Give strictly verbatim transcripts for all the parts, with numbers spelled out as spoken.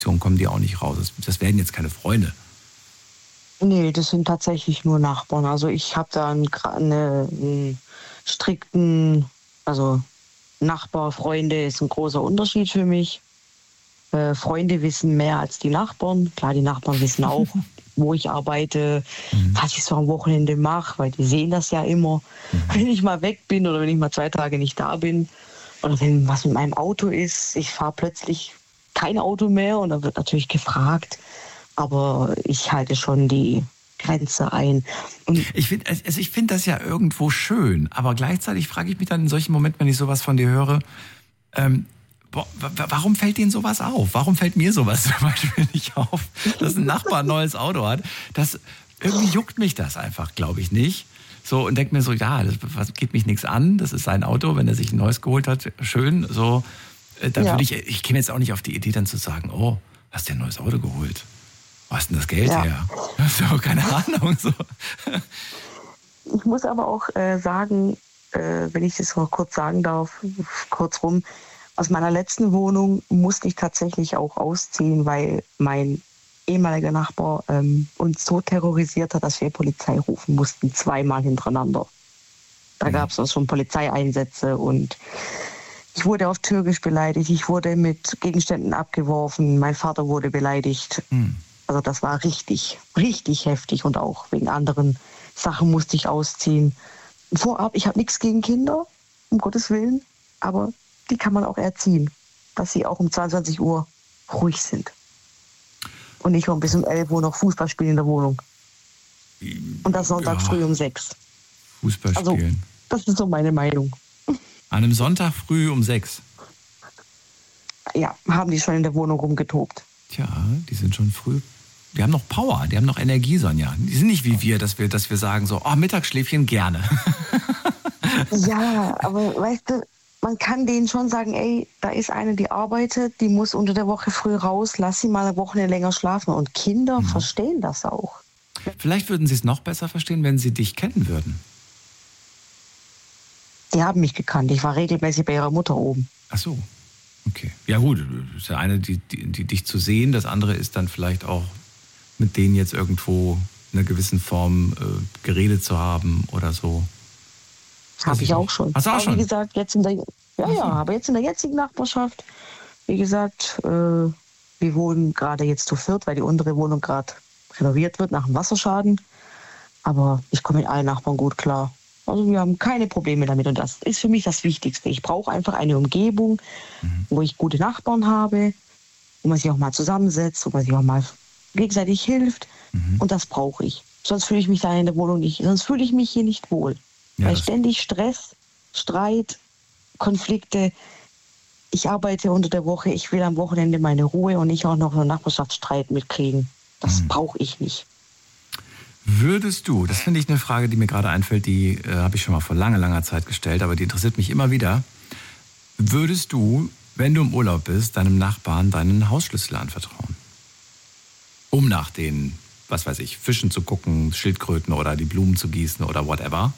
kommen die auch nicht raus. Das, das werden jetzt keine Freunde. Nee, das sind tatsächlich nur Nachbarn. Also ich habe da einen, eine, einen strikten, also Nachbar, Freunde ist ein großer Unterschied für mich. Äh, Freunde wissen mehr als die Nachbarn. Klar, die Nachbarn wissen auch, wo ich arbeite, mhm. was ich so am Wochenende mache, weil die sehen das ja immer. Mhm. Wenn ich mal weg bin oder wenn ich mal zwei Tage nicht da bin oder wenn was mit meinem Auto ist, ich fahre plötzlich kein Auto mehr und dann wird natürlich gefragt, aber ich halte schon die Grenze ein. Und ich finde also ich find das ja irgendwo schön, aber gleichzeitig frage ich mich dann in solchen Momenten, wenn ich sowas von dir höre, ähm, boah, warum fällt denen sowas auf? Warum fällt mir sowas zum Beispiel nicht auf, dass ein Nachbar ein neues Auto hat? Das, irgendwie juckt mich das einfach, glaube ich, nicht. So, und denke mir so, ja, das geht mich nichts an, das ist sein Auto, wenn er sich ein neues geholt hat, schön, so. Da Ja. würde ich, ich käme jetzt auch nicht auf die Idee dann zu sagen, oh, hast du ein neues Auto geholt? Wo hast denn das Geld Ja. her? So, keine Ahnung. So. Ich muss aber auch äh, sagen, äh, wenn ich das noch kurz sagen darf, kurz rum, aus meiner letzten Wohnung musste ich tatsächlich auch ausziehen, weil mein ehemaliger Nachbar ähm, uns so terrorisiert hat, dass wir Polizei rufen mussten, zweimal hintereinander. Da Mhm. gab es auch schon Polizeieinsätze und ich wurde auf Türkisch beleidigt, ich wurde mit Gegenständen abgeworfen, mein Vater wurde beleidigt. Mhm. Also das war richtig, richtig heftig und auch wegen anderen Sachen musste ich ausziehen. Vorab, ich habe nichts gegen Kinder, um Gottes Willen, aber die kann man auch erziehen, dass sie auch um zweiundzwanzig Uhr ruhig sind. Und nicht um bis um elf Uhr noch Fußball spielen in der Wohnung. Und das Sonntag Ja. früh um sechs. Fußball Also, spielen. das ist so meine Meinung. An einem Sonntag früh um sechs. Ja, haben die schon in der Wohnung rumgetobt. Tja, die sind schon früh. Die haben noch Power, die haben noch Energie, Sonja. Die sind nicht wie wir, dass wir, dass wir sagen so, oh, Mittagsschläfchen gerne. Ja, aber weißt du, man kann denen schon sagen, ey, da ist eine, die arbeitet, die muss unter der Woche früh raus, lass sie mal eine Woche länger schlafen. Und Kinder mhm. verstehen das auch. Vielleicht würden sie es noch besser verstehen, wenn sie dich kennen würden. Die haben mich gekannt. Ich war regelmäßig bei ihrer Mutter oben. Ach so, okay. Ja gut, das ist ja eine, die, die, die dich zu sehen. Das andere ist dann vielleicht auch mit denen jetzt irgendwo in einer gewissen Form äh, geredet zu haben oder so. Habe ich auch schon. Hast du auch aber schon? Wie gesagt, jetzt in der, ja, so. ja, aber jetzt in der jetzigen Nachbarschaft, wie gesagt, äh, wir wohnen gerade jetzt zu viert, weil die untere Wohnung gerade renoviert wird nach dem Wasserschaden. Aber ich komme mit allen Nachbarn gut klar. Also wir haben keine Probleme damit und das ist für mich das Wichtigste. Ich brauche einfach eine Umgebung, mhm. wo ich gute Nachbarn habe, wo man sich auch mal zusammensetzt, wo man sich auch mal gegenseitig hilft mhm. und das brauche ich. Sonst fühle ich mich da in der Wohnung nicht, sonst fühle ich mich hier nicht wohl. Ja, weil ständig Stress, Streit, Konflikte. Ich arbeite unter der Woche, ich will am Wochenende meine Ruhe und nicht auch noch einen Nachbarschaftsstreit mitkriegen. Das mhm. brauche ich nicht. Würdest du, das finde ich eine Frage, die mir gerade einfällt, die äh, habe ich schon mal vor langer, langer Zeit gestellt, aber die interessiert mich immer wieder. Würdest du, wenn du im Urlaub bist, deinem Nachbarn deinen Hausschlüssel anvertrauen? Um nach den, was weiß ich, Fischen zu gucken, Schildkröten oder die Blumen zu gießen oder whatever?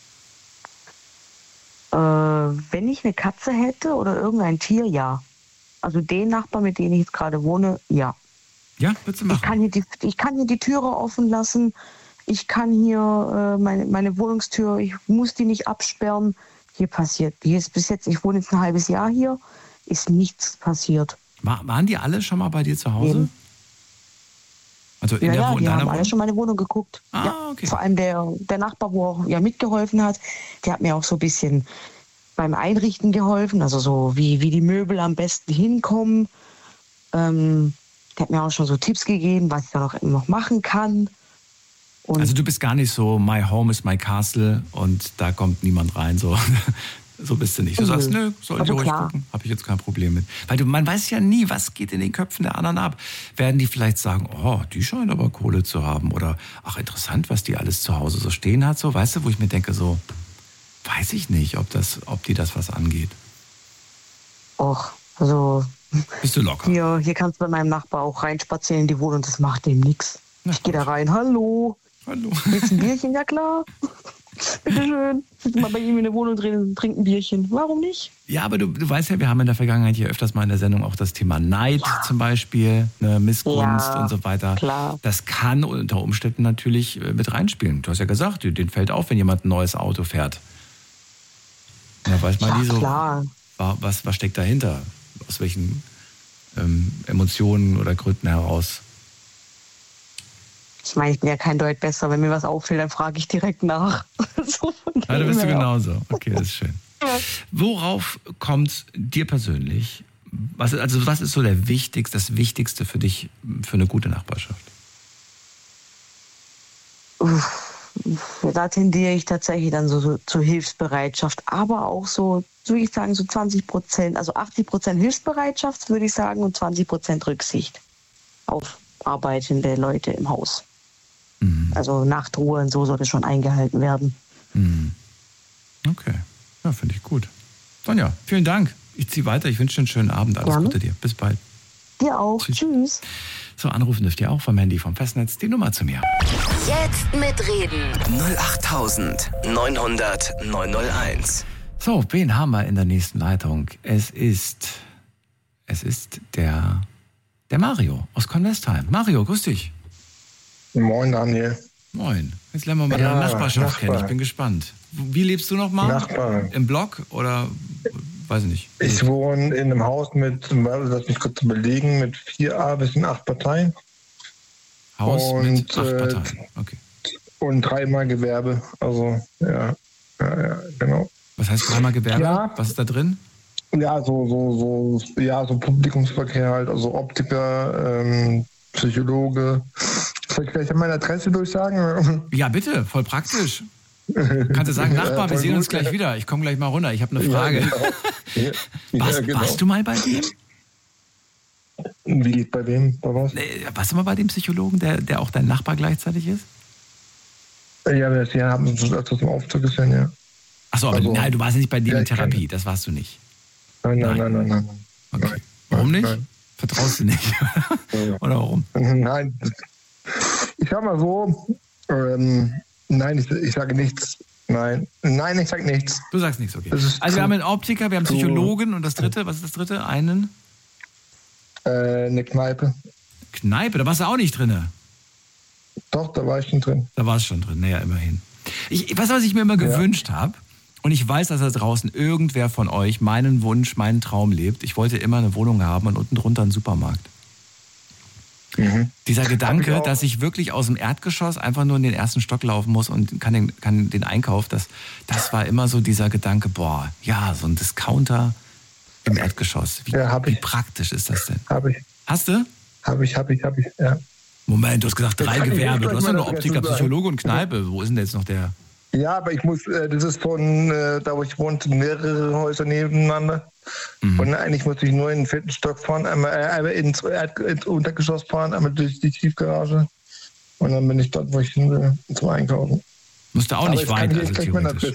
Äh, wenn ich eine Katze hätte oder irgendein Tier, ja. Also den Nachbarn, mit dem ich jetzt gerade wohne, ja. Ja, bitte machen. Ich kann hier die, ich kann hier die Türe offen lassen. Ich kann hier äh, meine, meine Wohnungstür, ich muss die nicht absperren. Hier passiert, hier ist bis jetzt, ich wohne jetzt ein halbes Jahr hier, ist nichts passiert. War, waren die alle schon mal bei dir zu Hause? Eben. Also in ja, der ja, Wohnung? die haben Wohnung? alle schon meine Wohnung geguckt. Ah, ja, okay. Vor allem der, der Nachbar, wo auch ja mitgeholfen hat, der hat mir auch so ein bisschen beim Einrichten geholfen, also so wie, wie die Möbel am besten hinkommen. Ähm, der hat mir auch schon so Tipps gegeben, was ich da noch, noch machen kann. Und also du bist gar nicht so, my home is my castle und da kommt niemand rein, so, so bist du nicht. Du sagst, nö, sollen die ruhig gucken, habe ich jetzt kein Problem mit. Weil du, man weiß ja nie, was geht in den Köpfen der anderen ab. Werden die vielleicht sagen, oh, die scheint aber Kohle zu haben oder ach, interessant, was die alles zu Hause so stehen hat, so, weißt du, wo ich mir denke, so, weiß ich nicht, ob das, ob die das was angeht. Och, also bist du locker? Hier, hier kannst du bei meinem Nachbar auch reinspazieren in die Wohnung, das macht dem nichts. Ich gehe da rein, hallo. Hallo. Willst du ein Bierchen? Ja klar. Bitteschön. Sitzen mal bei ihm in der Wohnung drin und trinken ein Bierchen. Warum nicht? Ja, aber du, du weißt ja, wir haben in der Vergangenheit hier öfters mal in der Sendung auch das Thema Neid ja. zum Beispiel, ne, Missgunst ja, und so weiter. Klar. Das kann unter Umständen natürlich mit reinspielen. Du hast ja gesagt, denen fällt auf, wenn jemand ein neues Auto fährt. Da weiß man ja, nie so, klar. Was, was steckt dahinter? Aus welchen ähm, Emotionen oder Gründen heraus? Ich meine, ich bin ja kein Deut besser. Wenn mir was auffällt, dann frage ich direkt nach. So ja, da bist du genauso. Okay, das ist schön. Ja. Worauf kommt dir persönlich, was, also was ist so der wichtigste, das Wichtigste für dich für eine gute Nachbarschaft? Da tendiere ich tatsächlich dann so, so zur Hilfsbereitschaft, aber auch so, würde ich sagen, so zwanzig Prozent, also achtzig Prozent Hilfsbereitschaft, würde ich sagen, und zwanzig Prozent Rücksicht auf arbeitende Leute im Haus. Mhm. Also Nachtruhe und so sollte schon eingehalten werden. Mhm. Okay, ja, finde ich gut. Sonja, vielen Dank. Ich ziehe weiter. Ich wünsche dir einen schönen Abend. Alles Gerne. Gute dir. Bis bald. Dir auch. Tschüss. Tschüss. So, anrufen dürft ihr auch vom Handy, vom Festnetz. Die Nummer zu mir. Jetzt mitreden. null acht neunhundert neunhunderteins. So, wen haben wir in der nächsten Leitung? Es ist, es ist der, der Mario aus Convestheim. Mario, grüß dich. Moin, Daniel. Moin. Jetzt lernen wir mal ja, deine Nachbarschaft Nachbar. kennen. Ich bin gespannt. Wie lebst du noch mal? Nachbar. Im Block oder weiß ich nicht? Ich wohne in einem Haus mit, lass mich kurz überlegen, mit vier A bis in acht Parteien. Haus und, mit acht Parteien, okay. Und dreimal Gewerbe, also ja, ja, ja, genau. Was heißt dreimal Gewerbe? Ja. Was ist da drin? Ja, so, so, so, ja, so Publikumsverkehr halt, also Optiker, ähm, Psychologe. Soll ich gleich meine Adresse durchsagen? Ja, bitte, voll praktisch. Kannst du sagen, Nachbar, ja, wir sehen gut, uns gleich ja. wieder. Ich komme gleich mal runter, ich habe eine Frage. Ja, genau. Ja, warst, ja, genau. warst du mal bei dem? Wie, bei wem? Bei was? Warst du mal bei dem Psychologen, der, der auch dein Nachbar gleichzeitig ist? Ja, wir haben uns öfters im Aufzug gesehen, ja. Achso, aber also, nein, du warst nicht bei dem ja, in Therapie, das warst du nicht. Nein, nein, nein, nein, nein. nein. Okay. Nein, warum nicht? Nein. Vertraust du nicht? Oder warum? Nein, ich sag mal so, ähm, nein, ich, ich sage nichts. Nein, nein, ich sage nichts. Du sagst nichts, okay. Also zu, wir haben einen Optiker, wir haben einen Psychologen und das dritte, was ist das dritte? Einen? Äh, eine Kneipe. Kneipe, da warst du auch nicht drin. Doch, da war ich schon drin. Da warst du schon drin, naja, immerhin. Ich, weißt du, was ich mir immer ja. gewünscht habe? Und ich weiß, dass da draußen irgendwer von euch meinen Wunsch, meinen Traum lebt. Ich wollte immer eine Wohnung haben und unten drunter einen Supermarkt. Mhm. Dieser Gedanke, ich dass ich wirklich aus dem Erdgeschoss einfach nur in den ersten Stock laufen muss und kann den, kann den Einkauf, das, das war immer so dieser Gedanke, boah, ja, so ein Discounter im Erdgeschoss. Wie, ja, hab ich. wie praktisch ist das denn? Hab ich. Hast du? Hab ich, hab ich, hab ich, ja. Moment, du hast gesagt drei Gewerbe. Du hast ja nur Optiker, Psychologe und Kneipe. Wo ist denn jetzt noch der? Ja, aber ich muss, äh, das ist von, äh, da wo ich wohne, mehrere Häuser nebeneinander. Mhm. Und eigentlich muss ich nur in den vierten Stock fahren, einmal, äh, einmal ins, Erd- ins Untergeschoss fahren, einmal durch die Tiefgarage. Und dann bin ich dort, wo ich hin will, zum Einkaufen. Musst du auch aber nicht weit, also theoretisch.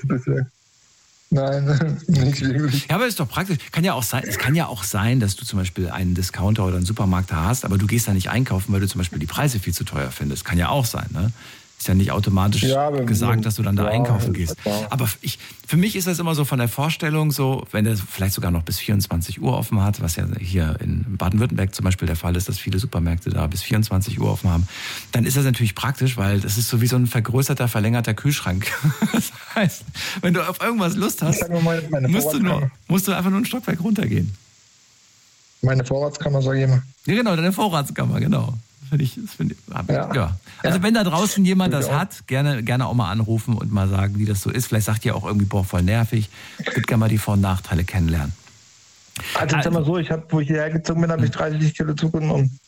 Nein, nicht wirklich. Ja, aber ist doch praktisch. Kann ja auch sein, es kann ja auch sein, dass du zum Beispiel einen Discounter oder einen Supermarkt da hast, aber du gehst da nicht einkaufen, weil du zum Beispiel die Preise viel zu teuer findest. Kann ja auch sein, ne? Ist ja nicht automatisch ja, gesagt, dass du dann da ja, einkaufen gehst. Aber ich, für mich ist das immer so von der Vorstellung so, wenn der vielleicht sogar noch bis vierundzwanzig Uhr offen hat, was ja hier in Baden-Württemberg zum Beispiel der Fall ist, dass viele Supermärkte da bis vierundzwanzig Uhr offen haben, dann ist das natürlich praktisch, weil das ist so wie so ein vergrößerter, verlängerter Kühlschrank. Das heißt, wenn du auf irgendwas Lust hast, meine, meine musst, du nur, musst du einfach nur ein Stockwerk runtergehen. Meine Vorratskammer, sag ich immer. Ja genau, deine Vorratskammer, genau. Finde ich, das find ich, ja. ja. Also ja. wenn da draußen jemand das hat, gerne, gerne auch mal anrufen und mal sagen, wie das so ist. Vielleicht sagt ihr auch irgendwie, boah, voll nervig. Ich würde gerne mal die Vor- und Nachteile kennenlernen. Also, also sag mal so, ich hab, wo ich hierher gezogen bin, habe ich dreißig Kilo zugenommen.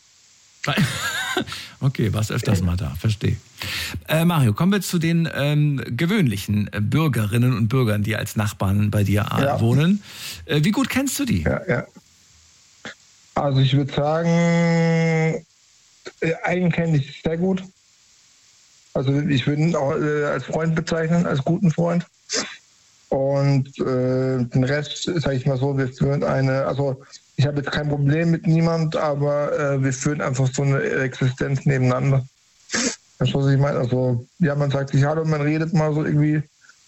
Okay, warst öfters mal da, verstehe. Äh, Mario, kommen wir zu den ähm, gewöhnlichen Bürgerinnen und Bürgern, die als Nachbarn bei dir ja. wohnen. Äh, wie gut kennst du die? Ja, ja. Also ich würde sagen, einen kenne ich sehr gut. Also ich würde ihn auch äh, als Freund bezeichnen, als guten Freund. Und äh, den Rest, sage ich mal so, wir führen eine, also ich habe jetzt kein Problem mit niemand, aber äh, wir führen einfach so eine Existenz nebeneinander. Das ist, was ich meine. Also ja, man sagt sich Hallo, man redet mal so irgendwie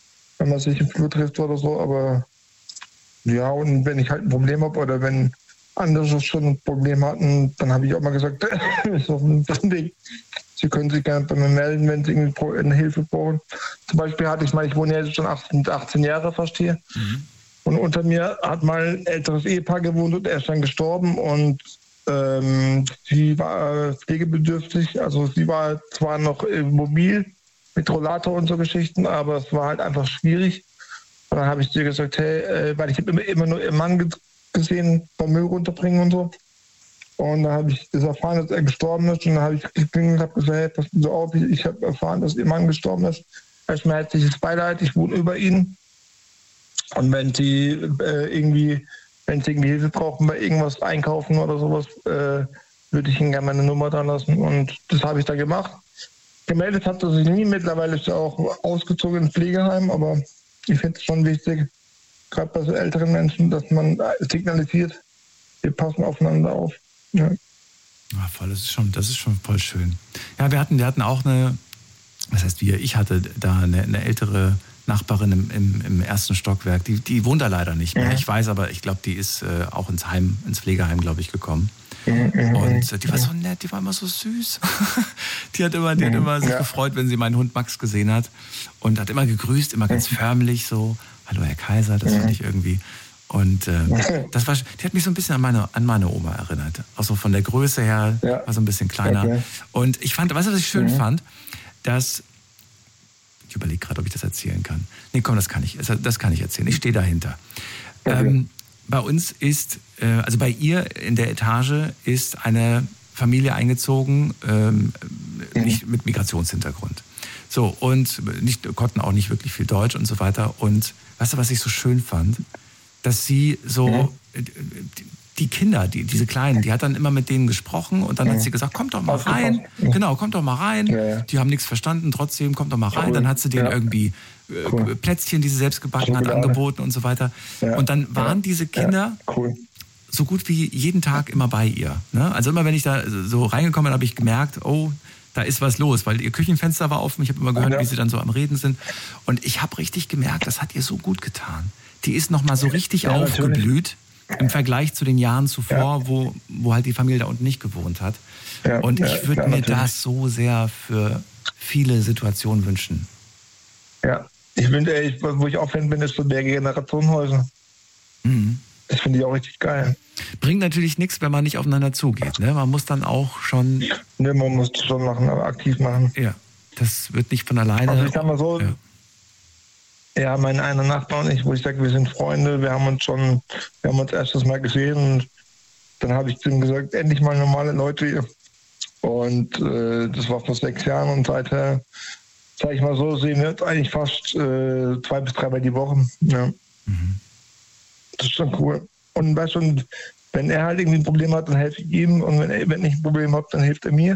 wenn man sich im Flur trifft oder so, aber ja, und wenn ich halt ein Problem habe oder wenn andere schon ein Problem hatten, dann habe ich auch mal gesagt, ist auf dem Weg. Sie können sich gerne bei mir melden, wenn Sie irgendwie eine Hilfe brauchen. Zum Beispiel hatte ich mal, ich wohne jetzt schon achtzehn, achtzehn Jahre fast hier. Mhm. Und unter mir hat mal ein älteres Ehepaar gewohnt und er ist dann gestorben und ähm, sie war pflegebedürftig. Also sie war zwar noch mobil mit Rollator und so Geschichten, aber es war halt einfach schwierig. Und dann habe ich dir gesagt, hey, äh, weil ich habe immer, immer nur ihren Mann ge- gesehen beim Müll runterbringen und so. Und dann habe ich das erfahren, dass er gestorben ist. Und dann habe ich geklingelt und habe gesagt, hey, pass so auf, ich, ich habe erfahren, dass ihr Mann gestorben ist. Erstmal herzliches Beileid, ich wohne über ihn. Und wenn Sie äh, irgendwie, wenn Sie irgendwie Hilfe brauchen bei irgendwas einkaufen oder sowas, äh, würde ich Ihnen gerne meine Nummer da lassen. Und das habe ich da gemacht. Gemeldet hat er sich nie. Mittlerweile ist er auch ausgezogen ins Pflegeheim, aber ich finde es schon wichtig, gerade bei so älteren Menschen, dass man signalisiert, wir passen aufeinander auf. Ja. Ja, voll, das ist schon, das ist schon voll schön. Ja, wir hatten, wir hatten auch eine, was heißt wir, ich hatte da eine, eine ältere Nachbarin im, im, im ersten Stockwerk, die, die wohnt da leider nicht mehr. Ja. Ich weiß aber, ich glaube, die ist äh, auch ins Heim, ins Pflegeheim, glaube ich, gekommen. Mhm, und äh, die war so nett, die war immer so süß. die hat immer, die hat immer sich ja. gefreut, wenn sie meinen Hund Max gesehen hat und hat immer gegrüßt, immer ganz förmlich so, hallo Herr Kaiser, das fand ich irgendwie. Und äh, das war, die hat mich so ein bisschen an meine, an meine Oma erinnert. Auch so von der Größe her, ja. war so ein bisschen kleiner. Okay. Und ich fand, weißt du, was ich schön mhm. fand? Dass, ich überlege gerade, ob ich das erzählen kann. Nee, komm, das kann ich, das kann ich erzählen. Ich stehe dahinter. Okay. Ähm, bei uns ist, äh, also bei ihr in der Etage ist eine Familie eingezogen, ähm, mhm. nicht mit Migrationshintergrund. So, und nicht, konnten auch nicht wirklich viel Deutsch und so weiter. Und weißt du, was ich so schön fand? Dass sie so, mhm. die Kinder, die, diese Kleinen, die hat dann immer mit denen gesprochen und dann mhm. hat sie gesagt, kommt doch mal rein. Mhm. Genau, kommt doch mal rein. Ja, ja. Die haben nichts verstanden, trotzdem, kommt doch mal rein. Cool. Dann hat sie denen ja. irgendwie äh, cool. Plätzchen, die sie selbst gebacken hat, angeboten und so weiter. Ja. Und dann waren ja. diese Kinder ja. cool. so gut wie jeden Tag immer bei ihr. Ne? Also immer, wenn ich da so reingekommen bin, habe ich gemerkt, oh, da ist was los, weil ihr Küchenfenster war offen. Ich habe immer gehört, ja. wie sie dann so am Reden sind. Und ich habe richtig gemerkt, das hat ihr so gut getan. Die ist noch mal so richtig ja, aufgeblüht natürlich. Im Vergleich zu den Jahren zuvor, ja. wo, wo halt die Familie da unten nicht gewohnt hat. Ja, und ich ja, würde mir natürlich. das so sehr für viele Situationen wünschen. Ja, ich finde, wo ich auch Fan bin, ist so der Generationenhäuser. Mhm. Das finde ich auch richtig geil. Bringt natürlich nichts, wenn man nicht aufeinander zugeht. Ne? Man muss dann auch schon... Ne, man muss das schon machen, aber aktiv machen. Ja, das wird nicht von alleine... Also ich sag mal so... Ja. Ja, mein einer Nachbar und ich, wo ich sage, wir sind Freunde, wir haben uns schon, wir haben uns erstes Mal gesehen und dann habe ich zu ihm gesagt, endlich mal normale Leute hier. Und äh, das war vor sechs Jahren und seither, sag ich mal so, sehen wir uns eigentlich fast äh, zwei bis dreimal die Woche. Ja. Mhm. Das ist schon cool. Und weißt du, wenn er halt irgendwie ein Problem hat, dann helfe ich ihm und wenn, er, wenn ich ein Problem habe, dann hilft er mir.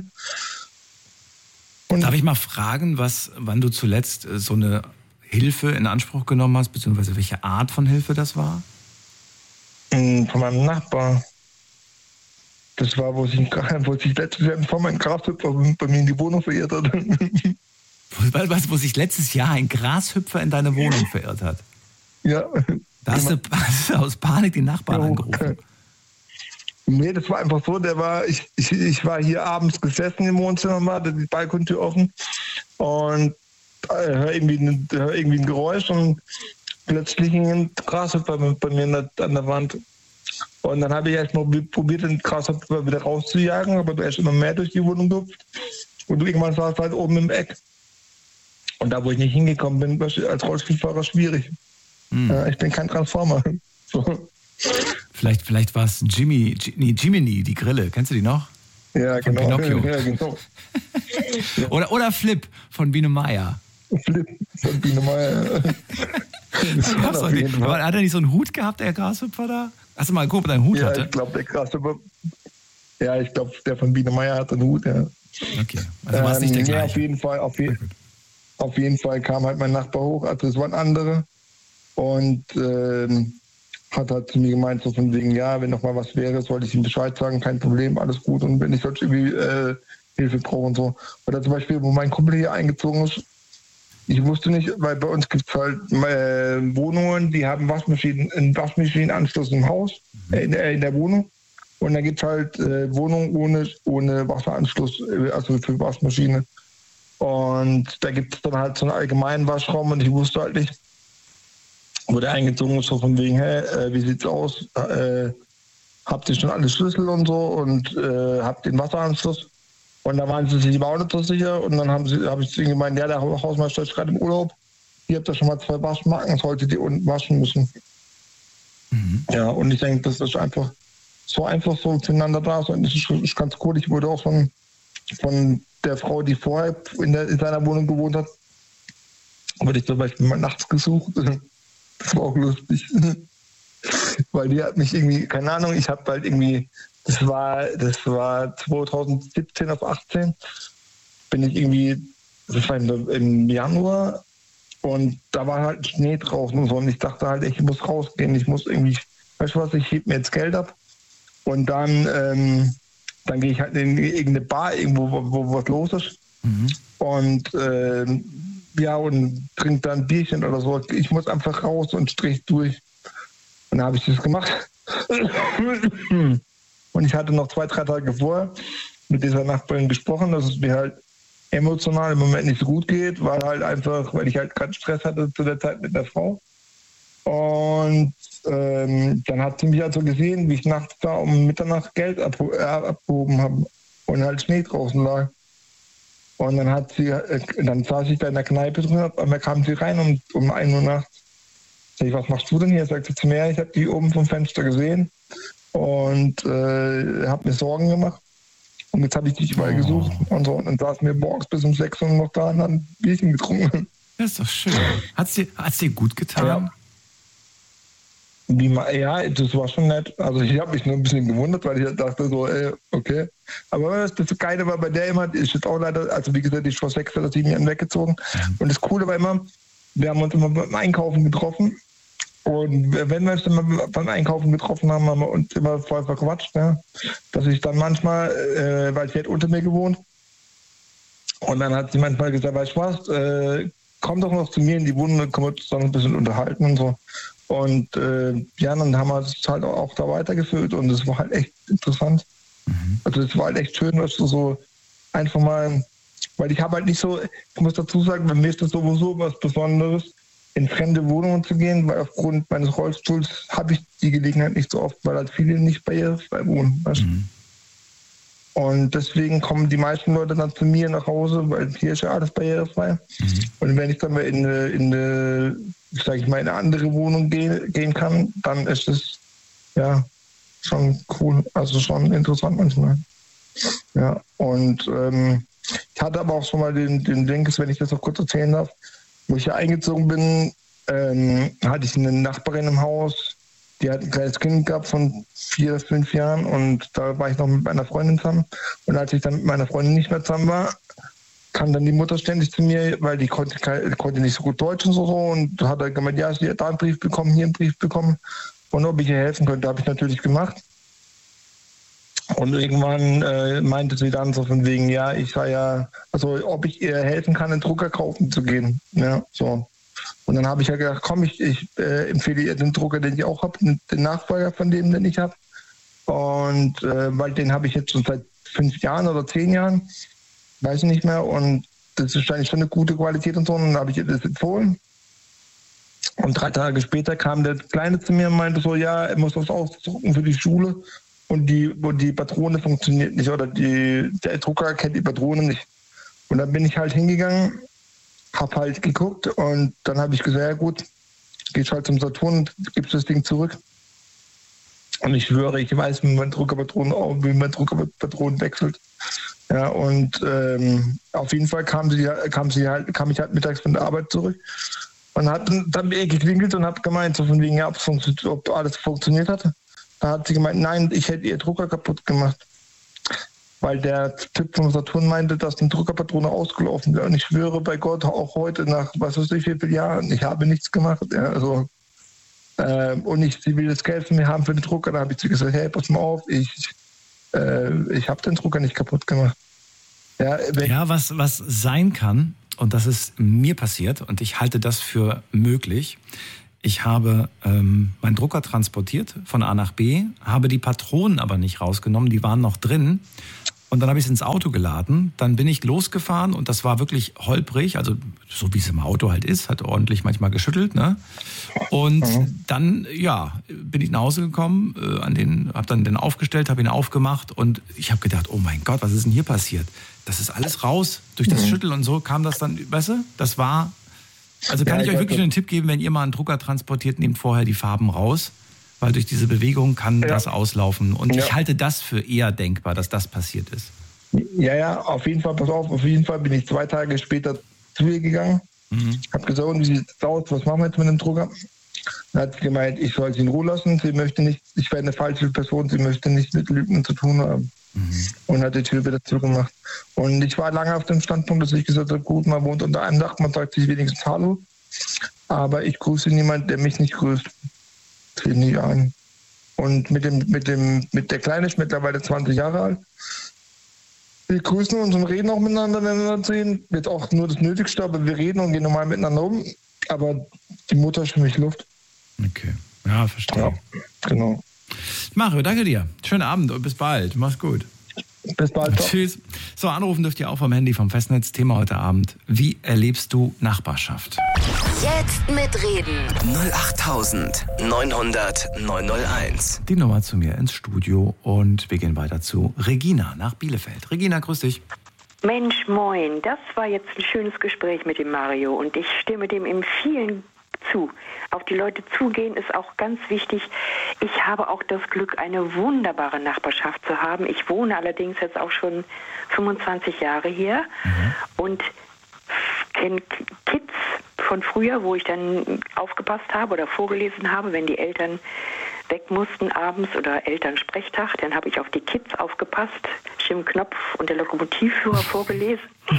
Und darf ich mal fragen, was, wann du zuletzt so eine Hilfe in Anspruch genommen hast, beziehungsweise welche Art von Hilfe das war? Von meinem Nachbar. Das war, wo sich, wo sich letztes Jahr vor meinem Grashüpfer bei mir in die Wohnung verirrt hat. Was, wo sich letztes Jahr ein Grashüpfer in deine Wohnung verirrt hat? Ja. Da hast du, hast du aus Panik den Nachbarn ja, angerufen. Nee, das war einfach so, der war, ich, ich, ich war hier abends gesessen im Wohnzimmer, hatte die Balkontür offen und höre irgendwie, hör irgendwie ein Geräusch und plötzlich ging ein Grashüpfer bei mir an der Wand. Und dann habe ich erst mal probiert, den Grashüpfer wieder rauszujagen, aber der ist immer mehr durch die Wohnung gehüpft. Und irgendwann saß halt oben im Eck. Und da, wo ich nicht hingekommen bin, war als Rollstuhlfahrer schwierig. Hm. Ja, ich bin kein Transformer. So. Vielleicht, vielleicht war es Jimmy, nee, Jiminy, die Grille. Kennst du die noch? Ja, von genau. Pinocchio. Ja, genau. oder, oder Flip von Biene Meier. Flip von Biene Meier. Aber hat er nicht so einen Hut gehabt, der Grashüpfer da? Hast du mal geguckt, ob er einen Hut ja, hatte? Ich glaube, der Grashüpfer. Ja, ich glaube, der von Biene Meier hat einen Hut, ja. Okay, also war es nicht der ähm, gleiche. Ja, auf jeden Fall, auf, je- auf jeden Fall kam halt mein Nachbar hoch, also es waren andere. Und ähm, hat halt zu mir gemeint, so von wegen, ja, wenn noch mal was wäre, sollte ich ihm Bescheid sagen, kein Problem, alles gut. Und wenn ich sonst irgendwie äh, Hilfe brauche und so. Oder zum Beispiel, wo mein Kumpel hier eingezogen ist, Ich wusste nicht, weil bei uns gibt es halt äh, Wohnungen, die haben Waschmaschinen, einen Waschmaschinenanschluss im Haus, äh, in, äh, in der Wohnung. Und dann gibt es halt äh, Wohnungen ohne, ohne Wasseranschluss, äh, also für Waschmaschine. Und da gibt es dann halt so einen allgemeinen Waschraum und ich wusste halt nicht, wo der eingezogen ist, so von wegen, hey, äh, wie sieht's aus? Äh, habt ihr schon alle Schlüssel und so und äh, habt den Wasseranschluss? Und da waren sie sich auch nicht so sicher. Und dann haben sie, habe ich zu ihnen gemeint, ja, der Hausmeister ist gerade im Urlaub. Ihr habt da schon mal zwei Waschmarken, solltet ihr unten waschen müssen. Mhm. Ja, und ich denke, das ist einfach so einfach so zueinander da. Und das ist, ist ganz cool. Ich wurde auch von, von der Frau, die vorher in, der, in seiner Wohnung gewohnt hat, wurde ich zum Beispiel mal nachts gesucht. Das war auch lustig. Weil die hat mich irgendwie, keine Ahnung, ich habe halt irgendwie, das war, das war zwanzig siebzehn auf achtzehn, bin ich irgendwie, das war im Januar und da war halt Schnee draußen und so und ich dachte halt, ich muss rausgehen, ich muss irgendwie, weißt du was, ich heb mir jetzt Geld ab und dann, ähm, dann gehe ich halt in irgendeine Bar irgendwo, wo, wo was los ist mhm. und ähm, ja, und trinke dann ein Bierchen oder so. Ich muss einfach raus und strich durch. Und dann habe ich das gemacht. Und ich hatte noch zwei, drei Tage vorher mit dieser Nachbarin gesprochen, dass es mir halt emotional im Moment nicht so gut geht, weil halt einfach, weil ich halt gerade Stress hatte zu der Zeit mit der Frau. Und ähm, dann hat sie mich also gesehen, wie ich nachts da um Mitternacht Geld abho- äh, abgehoben habe und halt Schnee draußen lag. Und dann hat sie, dann saß ich da in der Kneipe drin, und dann kam sie rein um, um ein Uhr nachts. Sag ich, was machst du denn hier? Sagt sie zu mir, ich habe die oben vom Fenster gesehen und äh, habe mir Sorgen gemacht. Und jetzt habe ich dich überall oh. gesucht und so. Und dann saßen wir morgens bis um sechs Uhr noch da und haben ein Bierchen getrunken. Das ist doch schön. Hat es dir, hat's dir gut getan? Ja. Wie man, ja, das war schon nett. Also ich habe mich nur ein bisschen gewundert, weil ich dachte so, ey, okay. Aber das, das Geile war bei der immer, ist jetzt auch leider, also wie gesagt, ich war vor sechs oder sieben Jahren weggezogen. Mhm. Und das Coole war immer, wir haben uns immer beim Einkaufen getroffen. Und wenn wir uns immer beim Einkaufen getroffen haben, haben wir uns immer voll verquatscht. Ne? Dass ich dann manchmal, äh, weil sie hat unter mir gewohnt, und dann hat sie manchmal gesagt, weißt du was, äh, komm doch noch zu mir in die Wohnung, dann können wir uns dann ein bisschen unterhalten und so. Und äh, ja, dann haben wir es halt auch da weitergeführt und es war halt echt interessant. Mhm. Also es war halt echt schön, dass du so einfach mal, weil ich habe halt nicht so, ich muss dazu sagen, bei mir ist das sowieso was Besonderes, in fremde Wohnungen zu gehen, weil aufgrund meines Rollstuhls habe ich die Gelegenheit nicht so oft, weil halt viele nicht barrierefrei wohnen. Weißt? Mhm. Und deswegen kommen die meisten Leute dann zu mir nach Hause, weil hier ist ja alles barrierefrei. Mhm. Und wenn ich dann mal in eine, in eine, sag ich mal, in eine andere Wohnung gehen, gehen kann, dann ist es ja schon cool, also schon interessant manchmal. Ja, und ähm, ich hatte aber auch schon mal den, den Ding, wenn ich das noch kurz erzählen darf, wo ich hier eingezogen bin, ähm, hatte ich eine Nachbarin im Haus, die hat ein kleines Kind gehabt von vier, fünf Jahren und da war ich noch mit meiner Freundin zusammen. Und als ich dann mit meiner Freundin nicht mehr zusammen war, kam dann die Mutter ständig zu mir, weil die konnte, konnte nicht so gut Deutsch und so, und hat dann gemeint, ja, sie hat da einen Brief bekommen, hier einen Brief bekommen und ob ich ihr helfen könnte, habe ich natürlich gemacht. Und irgendwann äh, meinte sie dann so von wegen, ja, ich sei ja, also ob ich ihr helfen kann, einen Drucker kaufen zu gehen. Ja, so. Und dann habe ich ja gedacht, komm, ich, ich äh, empfehle ihr den Drucker, den ich auch habe, den Nachfolger von dem, den ich habe. Und äh, weil den habe ich jetzt schon seit fünf Jahren oder zehn Jahren, weiß ich nicht mehr. Und das ist eigentlich schon eine gute Qualität und so. Und dann habe ich ihr das empfohlen. Und drei Tage später kam der Kleine zu mir und meinte so, ja, er muss was ausdrucken für die Schule. Und die, und die Patrone funktioniert nicht oder die, der Drucker kennt die Patrone nicht. Und dann bin ich halt hingegangen, hab halt geguckt und dann habe ich gesagt, ja gut, gehst halt zum Saturn und gibst das Ding zurück. Und ich schwöre, ich weiß, wie man Druckerpatronen, wie man Druckerpatronen wechselt. Ja, und ähm, auf jeden Fall kam sie, kam sie halt, kam ich halt mittags von der Arbeit zurück und hat dann mir geklingelt und hat gemeint, so von wegen, ja, ob alles funktioniert hat. Da hat sie gemeint, nein, ich hätte ihr Drucker kaputt gemacht. Weil der Typ vom Saturn meinte, dass die Druckerpatrone ausgelaufen wäre. Und ich schwöre bei Gott, auch heute nach, was weiß ich, wie viele Jahren, ich habe nichts gemacht. Ja, also, äh, und ich, sie will das Geld von mir haben für den Drucker. Da habe ich sie gesagt, hey, pass mal auf, ich, äh, ich habe den Drucker nicht kaputt gemacht. Ja, ja was, was sein kann, und das ist mir passiert und ich halte das für möglich. Ich habe ähm, meinen Drucker transportiert von A nach B, habe die Patronen aber nicht rausgenommen, die waren noch drin. Und dann habe ich es ins Auto geladen, dann bin ich losgefahren und das war wirklich holprig, also so wie es im Auto halt ist, hat ordentlich manchmal geschüttelt, ne? Und mhm. dann, ja, bin ich nach Hause gekommen, äh, an den, habe dann den aufgestellt, habe ihn aufgemacht und ich habe gedacht, oh mein Gott, was ist denn hier passiert? Das ist alles raus, durch das mhm. Schütteln und so kam das dann, weißt du, das war, also kann ja, ich, ich euch wirklich nur einen Tipp geben, wenn ihr mal einen Drucker transportiert, nehmt vorher die Farben raus. Weil durch diese Bewegung kann ja. das auslaufen. Und ja. ich halte das für eher denkbar, dass das passiert ist. Ja, ja, auf jeden Fall, pass auf, auf jeden Fall bin ich zwei Tage später zu ihr gegangen. Mhm. Hab gesagt, wie sieht es aus, was machen wir jetzt mit dem Drucker? Dann hat sie gemeint, ich soll sie in Ruhe lassen. Sie möchte nicht, ich wäre eine falsche Person, sie möchte nichts mit Lügen zu tun haben. Mhm. Und hat die Tür wieder zugemacht. Und ich war lange auf dem Standpunkt, dass ich gesagt habe, gut, man wohnt unter einem Dach, man sagt sich wenigstens Hallo. Aber ich grüße niemanden, der mich nicht grüßt. Nie ein. Und mit dem, mit dem, mit der Kleine ist mittlerweile zwanzig Jahre alt. Wir grüßen uns und reden auch miteinander, wenn wir uns sehen. Wird auch nur das Nötigste, aber wir reden und gehen normal miteinander um. Aber die Mutter ist für mich Luft. Okay. Ja, verstehe. Ja, genau. Mario, danke dir. Schönen Abend und bis bald. Mach's gut. Bis bald. Tschüss. So, anrufen dürft ihr auch vom Handy, vom Festnetz. Thema heute Abend. Wie erlebst du Nachbarschaft? Jetzt mitreden. null acht neun null null neun null eins. Die Nummer zu mir ins Studio und wir gehen weiter zu Regina nach Bielefeld. Regina, grüß dich. Mensch, moin. Das war jetzt ein schönes Gespräch mit dem Mario und ich stimme dem in vielen zu. Auf die Leute zugehen ist auch ganz wichtig. Ich habe auch das Glück, eine wunderbare Nachbarschaft zu haben. Ich wohne allerdings jetzt auch schon fünfundzwanzig Jahre hier mhm. und kenne Kids von früher, wo ich dann aufgepasst habe oder vorgelesen habe, wenn die Eltern weg mussten abends oder Elternsprechtag, dann habe ich auf die Kids aufgepasst, Jim Knopf und der Lokomotivführer vorgelesen.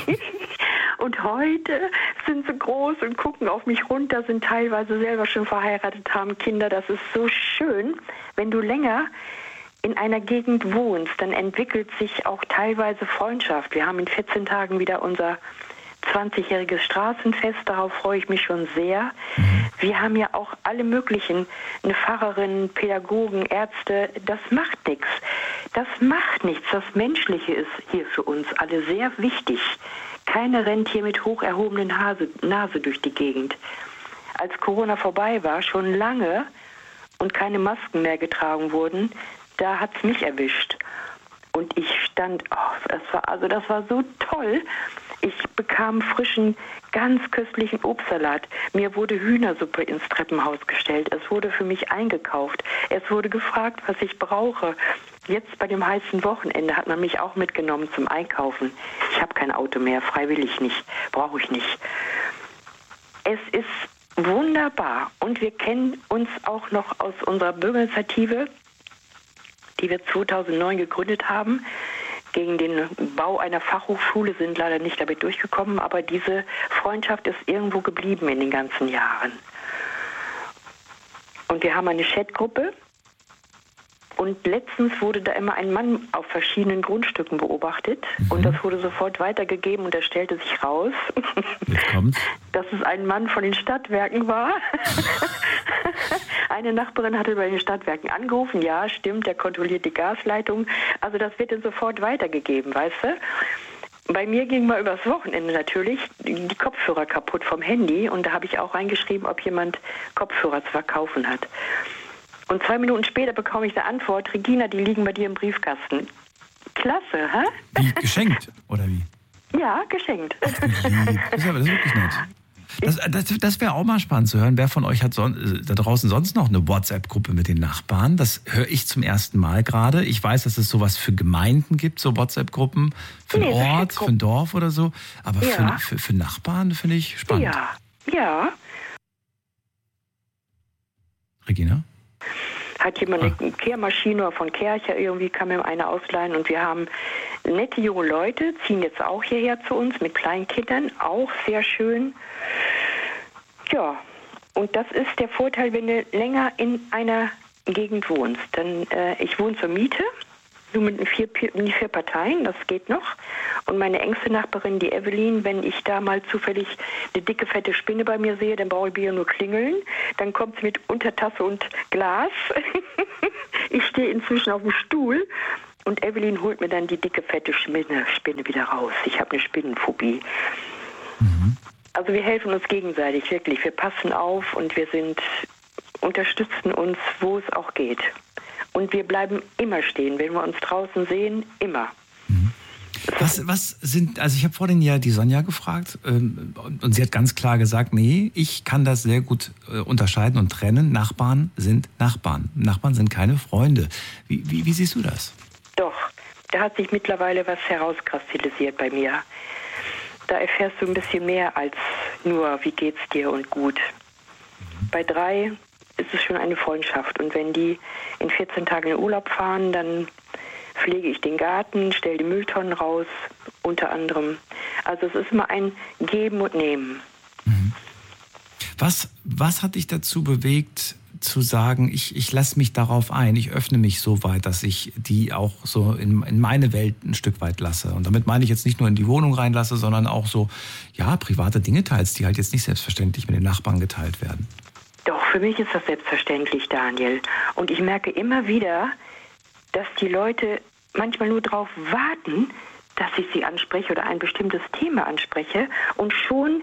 Und heute sind sie groß und gucken auf mich runter, sind teilweise selber schon verheiratet, haben Kinder. Das ist so schön. Wenn du länger in einer Gegend wohnst, dann entwickelt sich auch teilweise Freundschaft. Wir haben in vierzehn Tagen wieder unser zwanzigjähriges Straßenfest, darauf freue ich mich schon sehr. Mhm. Wir haben ja auch alle möglichen, eine Pfarrerin, Pädagogen, Ärzte, das macht nichts. Das macht nichts. Das Menschliche ist hier für uns alle sehr wichtig. Keiner rennt hier mit hoch erhobenen Nase, Nase durch die Gegend. Als Corona vorbei war, schon lange und keine Masken mehr getragen wurden, da hat es mich erwischt. Und ich stand, oh, das war, also das war so toll. Ich bekam frischen, ganz köstlichen Obstsalat. Mir wurde Hühnersuppe ins Treppenhaus gestellt. Es wurde für mich eingekauft. Es wurde gefragt, was ich brauche. Jetzt bei dem heißen Wochenende hat man mich auch mitgenommen zum Einkaufen. Ich habe kein Auto mehr, freiwillig nicht, brauche ich nicht. Es ist wunderbar und wir kennen uns auch noch aus unserer Bürgerinitiative, die wir zweitausendneun gegründet haben. Gegen den Bau einer Fachhochschule sind leider nicht damit durchgekommen, aber diese Freundschaft ist irgendwo geblieben in den ganzen Jahren. Und wir haben eine Chatgruppe und letztens wurde da immer ein Mann auf verschiedenen Grundstücken beobachtet mhm. und das wurde sofort weitergegeben und da stellte sich raus, dass es ein Mann von den Stadtwerken war. Eine Nachbarin hatte bei den Stadtwerken angerufen, ja, stimmt, der kontrolliert die Gasleitung. Also das wird dann sofort weitergegeben, weißt du? Bei mir ging mal übers Wochenende natürlich die Kopfhörer kaputt vom Handy und da habe ich auch reingeschrieben, ob jemand Kopfhörer zu verkaufen hat. Und zwei Minuten später bekomme ich eine Antwort, Regina, die liegen bei dir im Briefkasten. Klasse, hä? Wie, geschenkt, oder wie? Ja, geschenkt. Ach, das, ist aber, das ist wirklich nett. Das, das, das wäre auch mal spannend zu hören. Wer von euch hat son- da draußen sonst noch eine WhatsApp-Gruppe mit den Nachbarn? Das höre ich zum ersten Mal gerade. Ich weiß, dass es sowas für Gemeinden gibt, so WhatsApp-Gruppen, für einen nee, Ort, für ein Dorf oder so. Aber ja. für, für, für Nachbarn finde ich spannend. Ja, ja. Regina? Hat jemand ah. eine Kehrmaschine von Kercher, irgendwie kann mir eine ausleihen und wir haben nette junge Leute, ziehen jetzt auch hierher zu uns mit Kleinkindern, auch sehr schön. Ja, und das ist der Vorteil, wenn du länger in einer Gegend wohnst. Dann, äh, ich wohne zur Miete nur mit den vier, die vier Parteien, das geht noch. Und meine engste Nachbarin, die Evelyn, wenn ich da mal zufällig eine dicke, fette Spinne bei mir sehe, dann brauche ich Bier nur klingeln. Dann kommt sie mit Untertasse und Glas. Ich stehe inzwischen auf dem Stuhl und Evelyn holt mir dann die dicke, fette Spinne, Spinne wieder raus. Ich habe eine Spinnenphobie. Mhm. Also wir helfen uns gegenseitig, wirklich. Wir passen auf und wir sind, unterstützen uns, wo es auch geht. Und wir bleiben immer stehen, wenn wir uns draußen sehen, immer. Mhm. Was, was sind, also ich habe vorhin ja die Sonja gefragt ähm, und, und sie hat ganz klar gesagt, nee, ich kann das sehr gut äh, unterscheiden und trennen. Nachbarn sind Nachbarn. Nachbarn sind keine Freunde. Wie, wie, wie siehst du das? Doch, da hat sich mittlerweile was herauskristallisiert bei mir. Da erfährst du ein bisschen mehr als nur, wie geht's dir und gut. Mhm. Bei drei ist es schon eine Freundschaft. Und wenn die in vierzehn Tagen in Urlaub fahren, dann pflege ich den Garten, stelle die Mülltonnen raus, unter anderem. Also es ist immer ein Geben und Nehmen. Mhm. Was, was hat dich dazu bewegt, zu sagen, ich, ich lasse mich darauf ein, ich öffne mich so weit, dass ich die auch so in, in meine Welt ein Stück weit lasse? Und damit meine ich jetzt nicht nur in die Wohnung reinlasse, sondern auch so, ja, private Dinge teilst, die halt jetzt nicht selbstverständlich mit den Nachbarn geteilt werden. Doch, für mich ist das selbstverständlich, Daniel. Und ich merke immer wieder, dass die Leute manchmal nur darauf warten, dass ich sie anspreche oder ein bestimmtes Thema anspreche und schon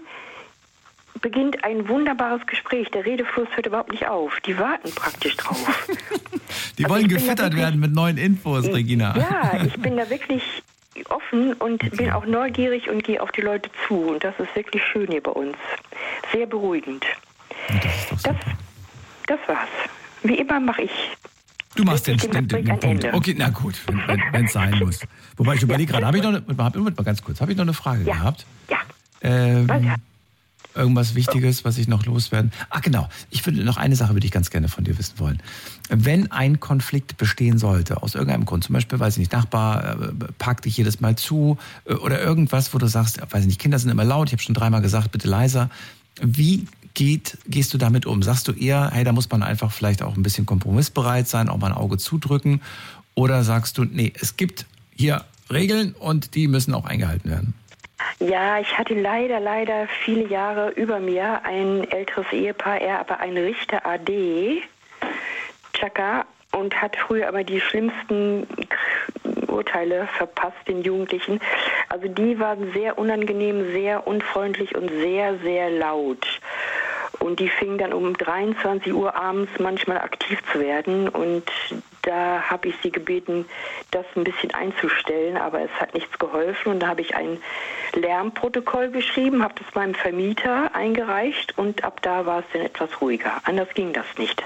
beginnt ein wunderbares Gespräch. Der Redefluss hört überhaupt nicht auf. Die warten praktisch drauf. Die also wollen gefüttert wirklich, werden mit neuen Infos, Regina. Ja, ich bin da wirklich offen und okay. bin auch neugierig und gehe auf die Leute zu. Und das ist wirklich schön hier bei uns. Sehr beruhigend. Ja, das ist doch super. Das, das war's. Wie immer mache ich Du machst den, den, den, den Punkt. Okay, na gut, wenn es sein muss. Wobei ich überlege ja, gerade, habe ich noch eine, hab, mal ganz kurz, habe ich noch eine Frage ja. gehabt? Ja. Ähm, Was? Irgendwas Wichtiges, was ich noch loswerden. Ach genau, ich würde noch eine Sache würde ich ganz gerne von dir wissen wollen. Wenn ein Konflikt bestehen sollte, aus irgendeinem Grund, zum Beispiel, weiß ich nicht, Nachbar äh, packt dich jedes Mal zu äh, oder irgendwas, wo du sagst, weiß ich nicht, Kinder sind immer laut, ich habe schon dreimal gesagt, bitte leiser. Wie geht, gehst du damit um? Sagst du eher, hey, da muss man einfach vielleicht auch ein bisschen kompromissbereit sein, auch mal ein Auge zudrücken? Oder sagst du, nee, es gibt hier Regeln und die müssen auch eingehalten werden? Ja, ich hatte leider, leider viele Jahre über mir ein älteres Ehepaar, er aber ein Richter A D, Chaka, und hat früher aber die schlimmsten Urteile verpasst den Jugendlichen. Also die waren sehr unangenehm, sehr unfreundlich und sehr, sehr laut. Und die fingen dann um dreiundzwanzig Uhr abends manchmal aktiv zu werden. Und da habe ich sie gebeten, das ein bisschen einzustellen, aber es hat nichts geholfen. Und da habe ich ein Lärmprotokoll geschrieben, habe das meinem Vermieter eingereicht und ab da war es dann etwas ruhiger. Anders ging das nicht.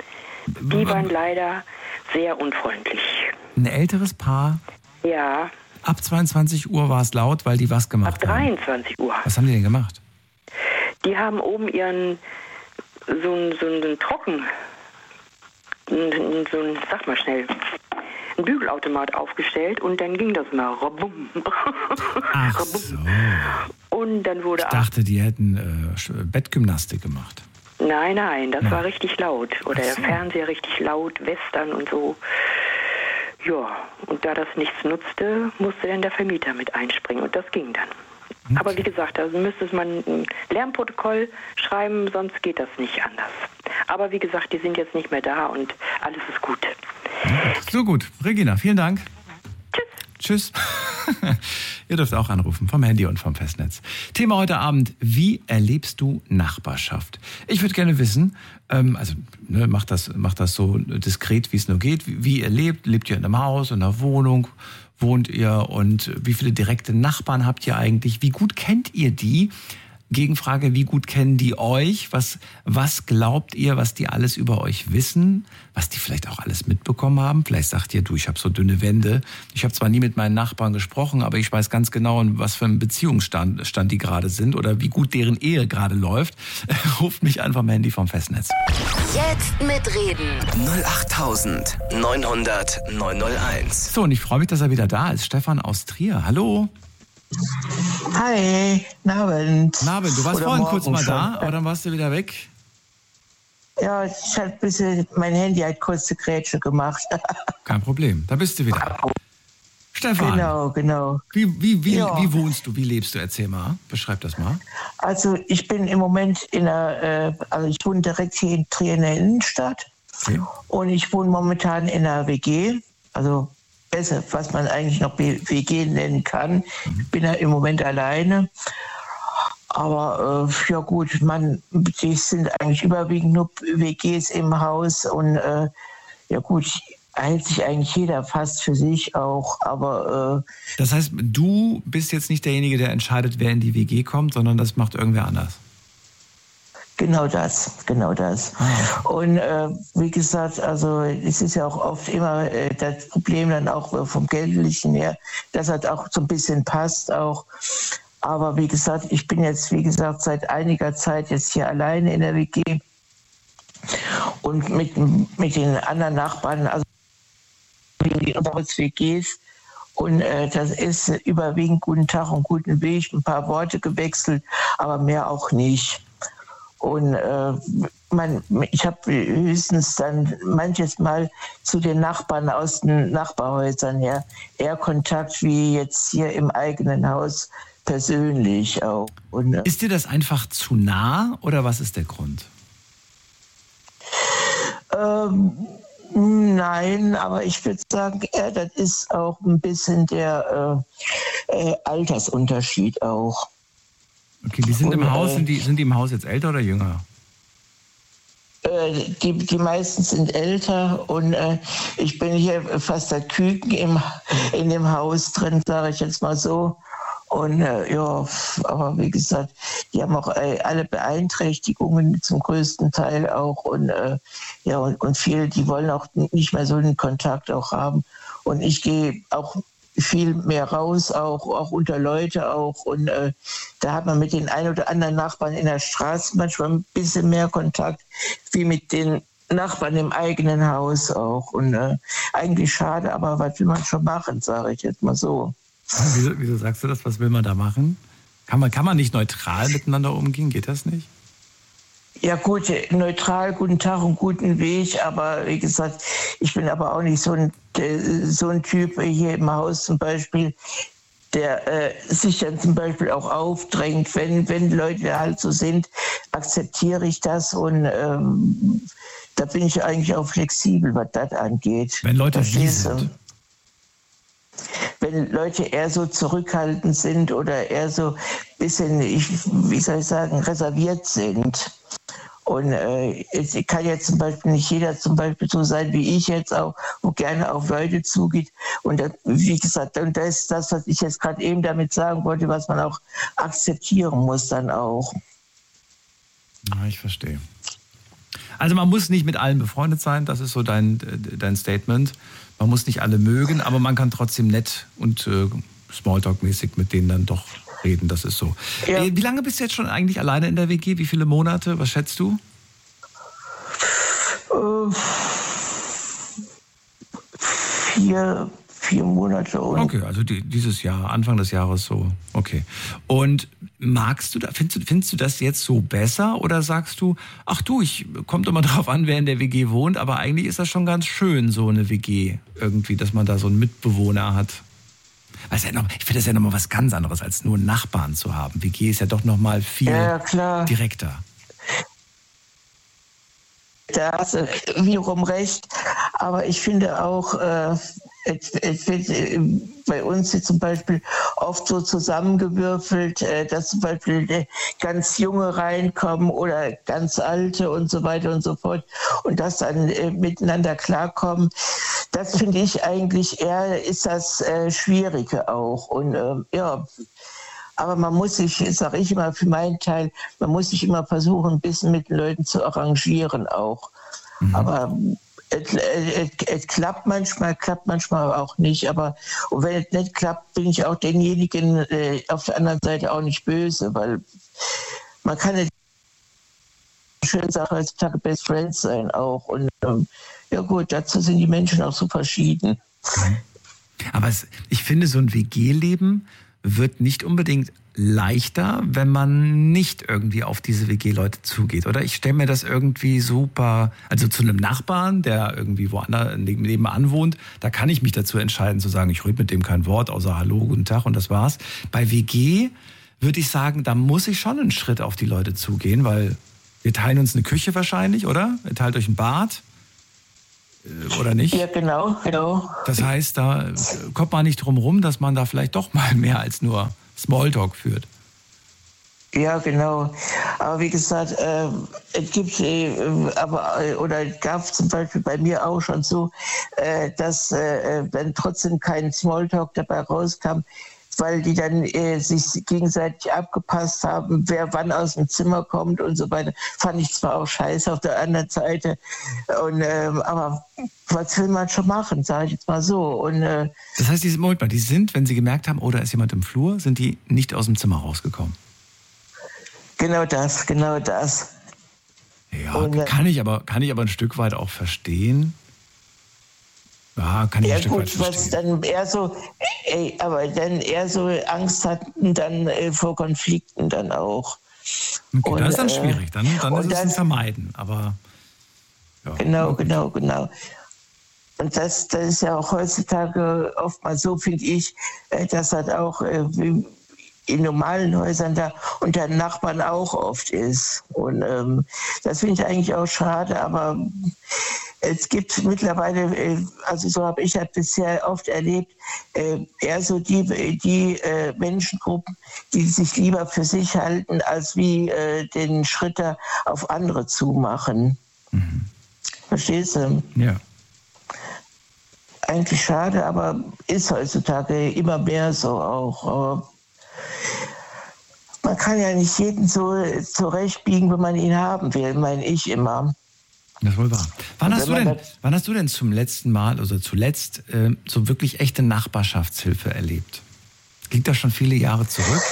Die waren leider sehr unfreundlich. Ein älteres Paar? Ja. Ab zweiundzwanzig Uhr war es laut, weil die was gemacht haben? Ab dreiundzwanzig Uhr. Was haben die denn gemacht? Die haben oben ihren, so einen so einen Trocken, so ein, sag mal schnell, einen Bügelautomat aufgestellt und dann ging das mal. Rabum. Ach so. Und dann wurde ich dachte, die hätten äh, Bettgymnastik gemacht. Nein, nein, das ja. war richtig laut. Oder so. Der Fernseher richtig laut, Western und so. Ja, und da das nichts nutzte, musste dann der Vermieter mit einspringen und das ging dann. Okay. Aber wie gesagt, da müsste man ein Lärmprotokoll schreiben, sonst geht das nicht anders. Aber wie gesagt, die sind jetzt nicht mehr da und alles ist gut. So gut. Regina, vielen Dank. Tschüss. Tschüss. Ihr dürft auch anrufen vom Handy und vom Festnetz. Thema heute Abend, wie erlebst du Nachbarschaft? Ich würde gerne wissen, ähm, also ne, macht das, macht das so diskret, wie es nur geht. Wie, wie ihr lebt? Lebt ihr in einem Haus, in einer Wohnung? Wohnt ihr? Und wie viele direkte Nachbarn habt ihr eigentlich? Wie gut kennt ihr die? Gegenfrage, wie gut kennen die euch? Was, was glaubt ihr, was die alles über euch wissen? Was die vielleicht auch alles mitbekommen haben? Vielleicht sagt ihr, du, ich habe so dünne Wände. Ich habe zwar nie mit meinen Nachbarn gesprochen, aber ich weiß ganz genau, in was für einem Beziehungsstand Stand die gerade sind oder wie gut deren Ehe gerade läuft. Ruft mich an vom Handy vom Festnetz. Jetzt mitreden. null acht neun null null neun null eins. So, und ich freue mich, dass er wieder da ist. Stefan aus Trier. Hallo. Hi, guten Abend. Guten Abend. Du warst Oder vorhin kurz mal schon. da, aber dann warst du wieder weg. Ja, ich hab ein bisschen, mein Handy hat kurze Grätsche gemacht. Kein Problem, da bist du wieder. Stefan, Genau, genau. wie, wie, wie, Ja. wie wohnst du, wie lebst du? Erzähl mal, beschreib das mal. Also ich bin im Moment in einer, äh, also ich wohne direkt hier in Trier in der Innenstadt. Okay. Und ich wohne momentan in einer W G, also besser, was man eigentlich noch W G nennen kann. Ich bin ja im Moment alleine. Aber äh, ja gut, man, die sind eigentlich überwiegend nur W Gs im Haus und äh, ja gut, hält sich eigentlich jeder fast für sich auch, aber äh, Das heißt, du bist jetzt nicht derjenige, der entscheidet, wer in die W G kommt, sondern das macht irgendwer anders. genau das, genau das. Ah. Und äh, wie gesagt, also es ist ja auch oft immer äh, das Problem dann auch vom Geldlichen her, dass das auch so ein bisschen passt auch. Aber wie gesagt, ich bin jetzt, wie gesagt, seit einiger Zeit jetzt hier alleine in der W G und mit, mit den anderen Nachbarn, also die W Gs. Und äh, das ist überwiegend guten Tag und guten Weg, ein paar Worte gewechselt, aber mehr auch nicht. Und äh, man, ich habe höchstens dann manches Mal zu den Nachbarn aus den Nachbarhäusern her eher Kontakt wie jetzt hier im eigenen Haus persönlich auch. Und, äh, Ist dir das einfach zu nah oder was ist der Grund? ähm, Nein, aber ich würde sagen, ja, das ist auch ein bisschen der äh, äh, Altersunterschied auch. Okay, die sind Und, im Haus, äh, sind die, sind die im Haus jetzt älter oder jünger? Äh, die, die meisten sind älter und äh, ich bin hier fast der Küken im, in dem Haus drin, sage ich jetzt mal so. Und äh, ja, aber wie gesagt, die haben auch äh, alle Beeinträchtigungen zum größten Teil auch und äh, ja und, und viele, die wollen auch nicht mehr so einen Kontakt auch haben. Und ich gehe auch viel mehr raus, auch auch unter Leute auch und äh, da hat man mit den ein oder anderen Nachbarn in der Straße manchmal ein bisschen mehr Kontakt wie mit den Nachbarn im eigenen Haus auch. Und äh, eigentlich schade, aber was will man schon machen, sage ich jetzt mal so. Wieso, wieso sagst du das? Was will man da machen? Kann man, kann man nicht neutral miteinander umgehen? Geht das nicht? Ja gut, neutral, guten Tag und guten Weg, aber wie gesagt, ich bin aber auch nicht so ein, so ein Typ hier im Haus zum Beispiel, der äh, sich dann zum Beispiel auch aufdrängt. Wenn, wenn Leute halt so sind, akzeptiere ich das und ähm, da bin ich eigentlich auch flexibel, was das angeht. Wenn Leute wie Verstehst du? sind. Wenn Leute eher so zurückhaltend sind oder eher so ein bisschen, ich, wie soll ich sagen, reserviert sind. Und äh, es kann jetzt zum Beispiel nicht jeder zum Beispiel so sein wie ich jetzt auch, wo gerne auf Leute zugeht. Und das, wie gesagt, und das ist das, was ich jetzt gerade eben damit sagen wollte, was man auch akzeptieren muss dann auch. Ja, ich verstehe. Also man muss nicht mit allen befreundet sein, das ist so dein, dein Statement. Man muss nicht alle mögen, aber man kann trotzdem nett und äh, Smalltalk-mäßig mit denen dann doch reden, das ist so. Ja. Äh, wie lange bist du jetzt schon eigentlich alleine in der W G? Wie viele Monate? Was schätzt du? Äh, vier, vier Monate. Und Okay, also die, dieses Jahr, Anfang des Jahres so. Okay. Und magst du da, findest du, findest du das jetzt so besser oder sagst du, ach du, ich kommt immer drauf an, wer in der W G wohnt, aber eigentlich ist das schon ganz schön, so eine W G irgendwie, dass man da so einen Mitbewohner hat. Also ja noch, ich finde das ja nochmal was ganz anderes, als nur Nachbarn zu haben. W G ist ja doch nochmal viel ja, klar. direkter. Da hast du wiederum recht. Aber ich finde auch, äh, es, es wird äh, bei uns jetzt zum Beispiel oft so zusammengewürfelt, äh, dass zum Beispiel äh, ganz Junge reinkommen oder ganz Alte und so weiter und so fort und das dann äh, miteinander klarkommen. Das finde ich eigentlich eher, ist das äh, Schwierige auch. Und äh, ja, aber man muss sich, sage ich immer für meinen Teil, man muss sich immer versuchen, ein bisschen mit den Leuten zu arrangieren auch. Mhm. Aber es, es, es klappt manchmal, klappt manchmal auch nicht. Aber und wenn es nicht klappt, bin ich auch denjenigen äh, auf der anderen Seite auch nicht böse, weil man kann nicht eine schöne Sache heutzutage Best Friends sein auch. Und ähm, ja gut, dazu sind die Menschen auch so verschieden. Aber es, ich finde, so ein W G-Leben wird nicht unbedingt leichter, wenn man nicht irgendwie auf diese W G-Leute zugeht, oder? Ich stelle mir das irgendwie super, also zu einem Nachbarn, der irgendwie woanders nebenan wohnt, da kann ich mich dazu entscheiden zu sagen, ich rede mit dem kein Wort, außer Hallo, guten Tag und das war's. Bei W G würde ich sagen, da muss ich schon einen Schritt auf die Leute zugehen, weil wir teilen uns eine Küche wahrscheinlich, oder? Ihr teilt euch ein Bad. Oder nicht? Ja, genau, genau. Das heißt, da kommt man nicht drum rum, dass man da vielleicht doch mal mehr als nur Smalltalk führt. Ja, genau. Aber wie gesagt, äh, es gibt, äh, aber, äh, oder es gab zum Beispiel bei mir auch schon so, äh, dass äh, dann trotzdem kein Smalltalk dabei rauskam, weil die dann äh, sich gegenseitig abgepasst haben, wer wann aus dem Zimmer kommt und so weiter. Fand ich zwar auch scheiße auf der anderen Seite, und, äh, aber was will man schon machen, sage ich jetzt mal so. Und, äh, das heißt, die, Moment mal, die sind, wenn sie gemerkt haben, oh, da ist jemand im Flur, sind die nicht aus dem Zimmer rausgekommen? Genau das, genau das. Ja, und, äh, kann ich aber, kann ich aber ein Stück weit auch verstehen. Ja, kann ich ja, ein Stück gut, weit verstehen. was dann eher so, ey, aber dann eher so Angst hatten dann äh, vor Konflikten dann auch. Okay, und, das ist dann äh, schwierig, dann, dann ist es dann, ein Vermeiden, aber ja, genau, genau, genau. Und das, das ist ja auch heutzutage oftmals so, finde ich, äh, dass das auch äh, in normalen Häusern da unter Nachbarn auch oft ist. Und ähm, das finde ich eigentlich auch schade, aber es gibt mittlerweile, also so habe ich das bisher oft erlebt, eher so die, die Menschengruppen, die sich lieber für sich halten, als wie den Schritt auf andere zumachen. Mhm. Verstehst du? Ja. Eigentlich schade, aber ist heutzutage immer mehr so auch. Aber man kann ja nicht jeden so zurechtbiegen, wenn man ihn haben will, meine ich immer. Das ist wohl wahr. Wann hast, du denn, wann hast du denn zum letzten Mal, also zuletzt, äh, so wirklich echte Nachbarschaftshilfe erlebt? Liegt das schon viele Jahre zurück?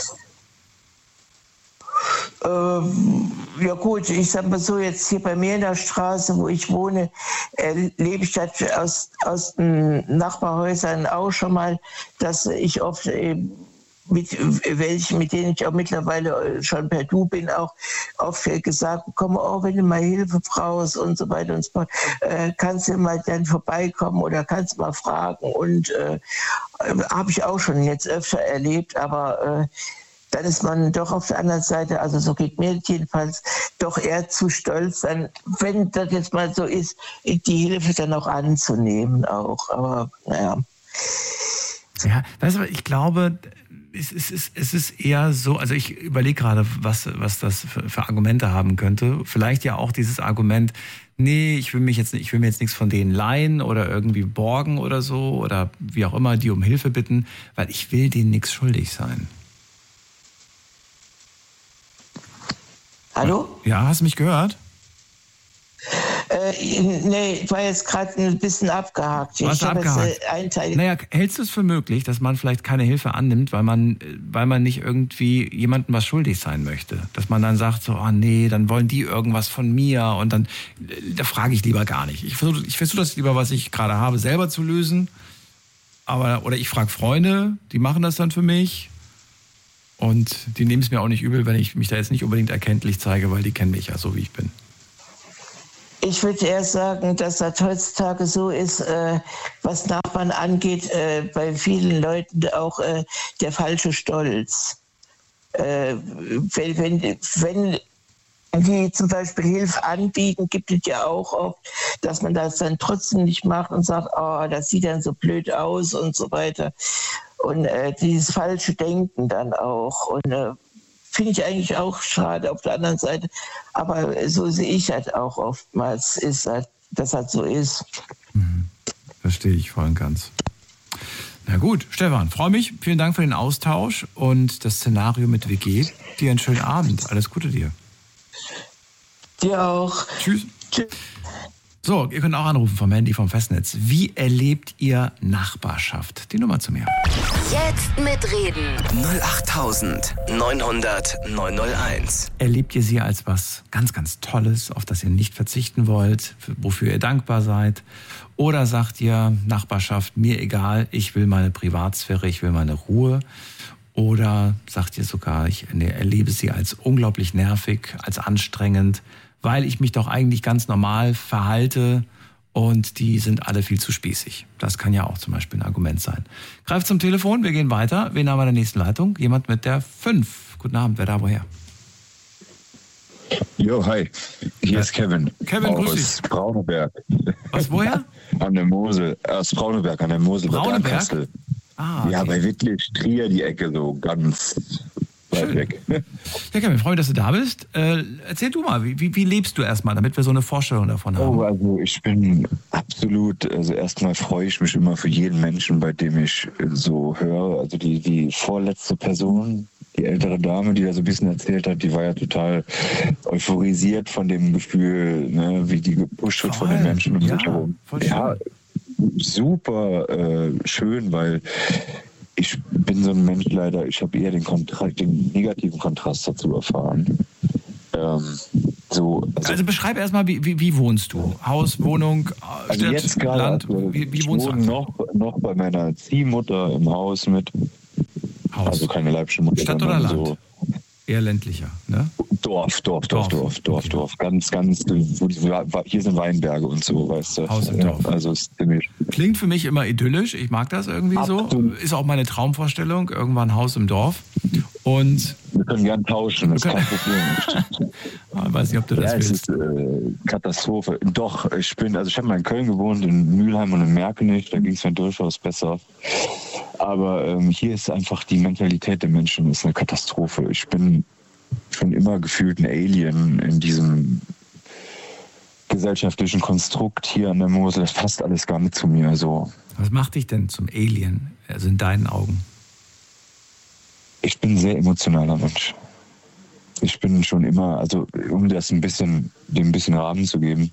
Ähm, ja gut, ich sag mal so, jetzt hier bei mir in der Straße, wo ich wohne, äh, lebe ich das aus, aus den Nachbarhäusern auch schon mal, dass ich oft... Äh, mit welchen, mit denen ich auch mittlerweile schon per Du bin, auch oft gesagt bekomme, oh, wenn du mal Hilfe brauchst und so weiter und so fort, äh, kannst du mal dann vorbeikommen oder kannst du mal fragen. Und äh, habe ich auch schon jetzt öfter erlebt, aber äh, dann ist man doch auf der anderen Seite, also so geht mir jedenfalls, doch eher zu stolz, dann, wenn das jetzt mal so ist, die Hilfe dann auch anzunehmen auch. Aber naja. Ja, weißt du, ich glaube, es ist, es ist eher so, also ich überlege gerade, was, was das für, für Argumente haben könnte. Vielleicht ja auch dieses Argument, nee, ich will mich jetzt, ich will mir jetzt nichts von denen leihen oder irgendwie borgen oder so oder wie auch immer, die um Hilfe bitten, weil ich will denen nichts schuldig sein. Hallo? Ja, hast du mich gehört? Äh, nee, ich war jetzt gerade ein bisschen abgehakt. Warst ich du abgehakt? Jetzt, äh, naja, hältst du es für möglich, dass man vielleicht keine Hilfe annimmt, weil man, weil man nicht irgendwie jemandem was schuldig sein möchte? Dass man dann sagt so, oh nee, dann wollen die irgendwas von mir und dann, da frage ich lieber gar nicht. Ich versuche ich versuch das lieber, was ich gerade habe, selber zu lösen. Aber, oder ich frage Freunde, die machen das dann für mich. Und die nehmen es mir auch nicht übel, wenn ich mich da jetzt nicht unbedingt erkenntlich zeige, weil die kennen mich ja so, wie ich bin. Ich würde eher sagen, dass das heutzutage so ist, äh, was Nachbarn angeht, äh, bei vielen Leuten auch äh, der falsche Stolz. Äh, wenn, wenn, wenn die zum Beispiel Hilfe anbieten, gibt es ja auch oft, dass man das dann trotzdem nicht macht und sagt, oh, das sieht dann so blöd aus und so weiter. Und äh, dieses falsche Denken dann auch. Und äh, finde ich eigentlich auch schade auf der anderen Seite. Aber so sehe ich das auch oftmals, ist, dass das so ist. Mhm. Verstehe ich voll und ganz. Na gut, Stefan, freue mich. Vielen Dank für den Austausch und das Szenario mit W G. Dir einen schönen Abend. Alles Gute dir. Dir auch. Tschüss. Tschüss. So, ihr könnt auch anrufen vom Handy, vom Festnetz. Wie erlebt ihr Nachbarschaft? Die Nummer zu mir. Jetzt mitreden. null acht neun hundert neun null eins. Erlebt ihr sie als was ganz, ganz Tolles, auf das ihr nicht verzichten wollt, wofür ihr dankbar seid? Oder sagt ihr, Nachbarschaft, mir egal, ich will meine Privatsphäre, ich will meine Ruhe? Oder sagt ihr sogar, ich erlebe sie als unglaublich nervig, als anstrengend, weil ich mich doch eigentlich ganz normal verhalte und die sind alle viel zu spießig. Das kann ja auch zum Beispiel ein Argument sein. Greift zum Telefon, wir gehen weiter. Wen haben wir in der nächsten Leitung? Jemand mit der fünf. Guten Abend, wer da woher? Jo, hi. Hier ist Kevin. Kevin, grüß dich. Aus Brauneberg. Was, woher? An der Mosel. Aus Brauneberg, an der Mosel. Brauneberg? Ah, okay. Ja, bei Wittlich, Trier, die Ecke, so ganz weit Schön. weg. Ja, Kevin, freue mich, dass du da bist. Äh, erzähl du mal, wie, wie, wie lebst du erstmal, damit wir so eine Vorstellung davon haben? Oh, also ich bin absolut, also erstmal freue ich mich immer für jeden Menschen, bei dem ich so höre. Also die, die vorletzte Person, die ältere Dame, die da so ein bisschen erzählt hat, die war ja total euphorisiert von dem Gefühl, ne, wie die gepusht wird von den Menschen um ja, sich herum. Voll schön. Ja, super äh, schön, weil ich bin so ein Mensch leider, ich habe eher den, Kontrast, den negativen Kontrast dazu erfahren. Ähm, so, also, also beschreib erstmal, wie, wie, wie wohnst du? Haus, Wohnung, also Stadt, jetzt gerade, Land? Also, wie, wie ich wohnst wohne du? noch, noch bei meiner Ziehmutter im Haus mit. Haus. Also keine leibische Mutter. Stadt oder Land? So eher ländlicher, ne? Dorf, Dorf, Dorf, Dorf, Dorf, Dorf, okay. Dorf. Ganz, ganz, wo die, hier sind Weinberge und so, weißt du. Haus im Dorf. Also ist ziemlich. Klingt für mich immer idyllisch, ich mag das irgendwie Absolut. so. Ist auch meine Traumvorstellung, irgendwann ein Haus im Dorf. Und Wir können gern tauschen, das ist kein Problem. ich weiß nicht, ob du das Ja, es willst. ist äh, Katastrophe. Doch, ich bin, also ich habe mal in Köln gewohnt, in Mülheim und in Merkenich, da ging es mir durchaus besser. Aber ähm, hier ist einfach die Mentalität der Menschen ist eine Katastrophe. Ich bin schon immer gefühlt ein Alien in diesem gesellschaftlichen Konstrukt hier an der Mosel. Das passt alles gar nicht zu mir. So. Was macht dich denn zum Alien, also in deinen Augen? Ich bin ein sehr emotionaler Mensch. Ich bin schon immer, also um das ein bisschen, dem ein bisschen Rahmen zu geben.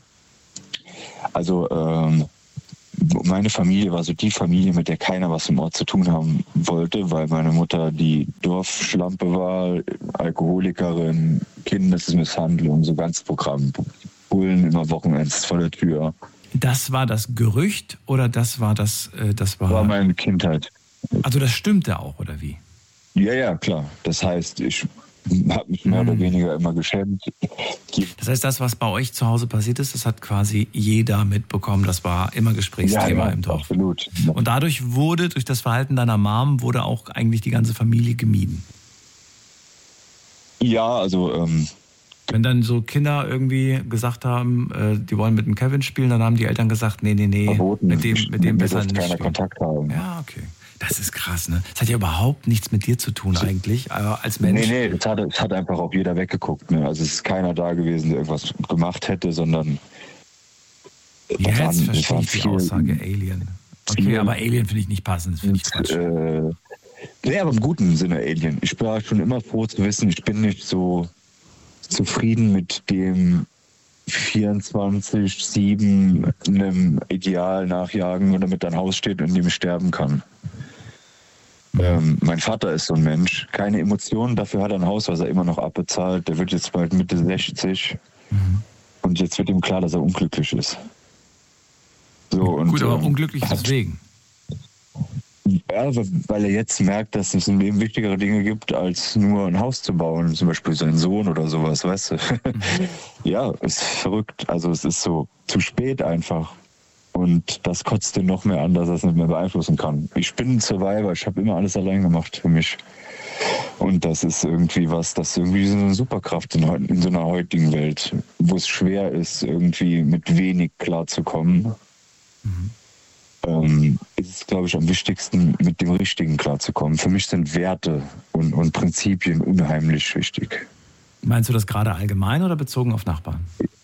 Also ähm, meine Familie war so die Familie, mit der keiner was im Ort zu tun haben wollte, weil meine Mutter die Dorfschlampe war, Alkoholikerin, Kindesmisshandlung, so ganz Programm. Bullen immer Wochenends vor der Tür. Das war das Gerücht oder das war das, äh, das war... War meine Kindheit. Also das stimmte auch, oder wie? Ja, ja, klar. Das heißt, ich habe mich mehr oder weniger immer geschämt. Das heißt, das, was bei euch zu Hause passiert ist, das hat quasi jeder mitbekommen. Das war immer Gesprächsthema ja, ja, im Dorf. Absolut. Und dadurch wurde, durch das Verhalten deiner Mom, wurde auch eigentlich die ganze Familie gemieden. Ja, also... Ähm, Wenn dann so Kinder irgendwie gesagt haben, äh, die wollen mit dem Kevin spielen, dann haben die Eltern gesagt, nee, nee, nee, verboten. mit dem, mit dem Mir besser durfte nicht keiner spielen. Kontakt haben. Ja, okay. Das ist krass, ne? Das hat ja überhaupt nichts mit dir zu tun eigentlich, aber als Mensch. Nee, nee, das hat, das hat einfach auch jeder weggeguckt. Ne? Also es ist keiner da gewesen, der irgendwas gemacht hätte, sondern... Jetzt waren, verstehe ich die viel, Aussage Alien. Okay, viel, aber Alien finde ich nicht passend, das finde ich Quatsch. Äh, nee, aber im guten Sinne Alien. Ich war schon immer froh zu wissen, ich bin nicht so zufrieden mit dem vierundzwanzig sieben einem Ideal nachjagen und damit ein Haus steht, in dem ich sterben kann. Ähm, mein Vater ist so ein Mensch, keine Emotionen, dafür hat er ein Haus, was er immer noch abbezahlt. Der wird jetzt bald Mitte sechzig Mhm. und jetzt wird ihm klar, dass er unglücklich ist. So, und, Gut, aber ähm, unglücklich hat- deswegen. Ja, weil er jetzt merkt, dass es im Leben wichtigere Dinge gibt, als nur ein Haus zu bauen, zum Beispiel seinen Sohn oder sowas, weißt du. Ja, ist verrückt. Also es ist so zu spät einfach. Und das kotzt ihn noch mehr an, dass er es nicht mehr beeinflussen kann. Ich bin ein Survivor, ich habe immer alles allein gemacht für mich. Und das ist irgendwie was, das ist irgendwie so eine Superkraft in, in so einer heutigen Welt, wo es schwer ist, irgendwie mit wenig klarzukommen. Mhm. Ähm, ist es, glaube ich, am wichtigsten, mit dem Richtigen klarzukommen. Für mich sind Werte und, und Prinzipien unheimlich wichtig. Meinst du das gerade allgemein oder bezogen auf Nachbarn?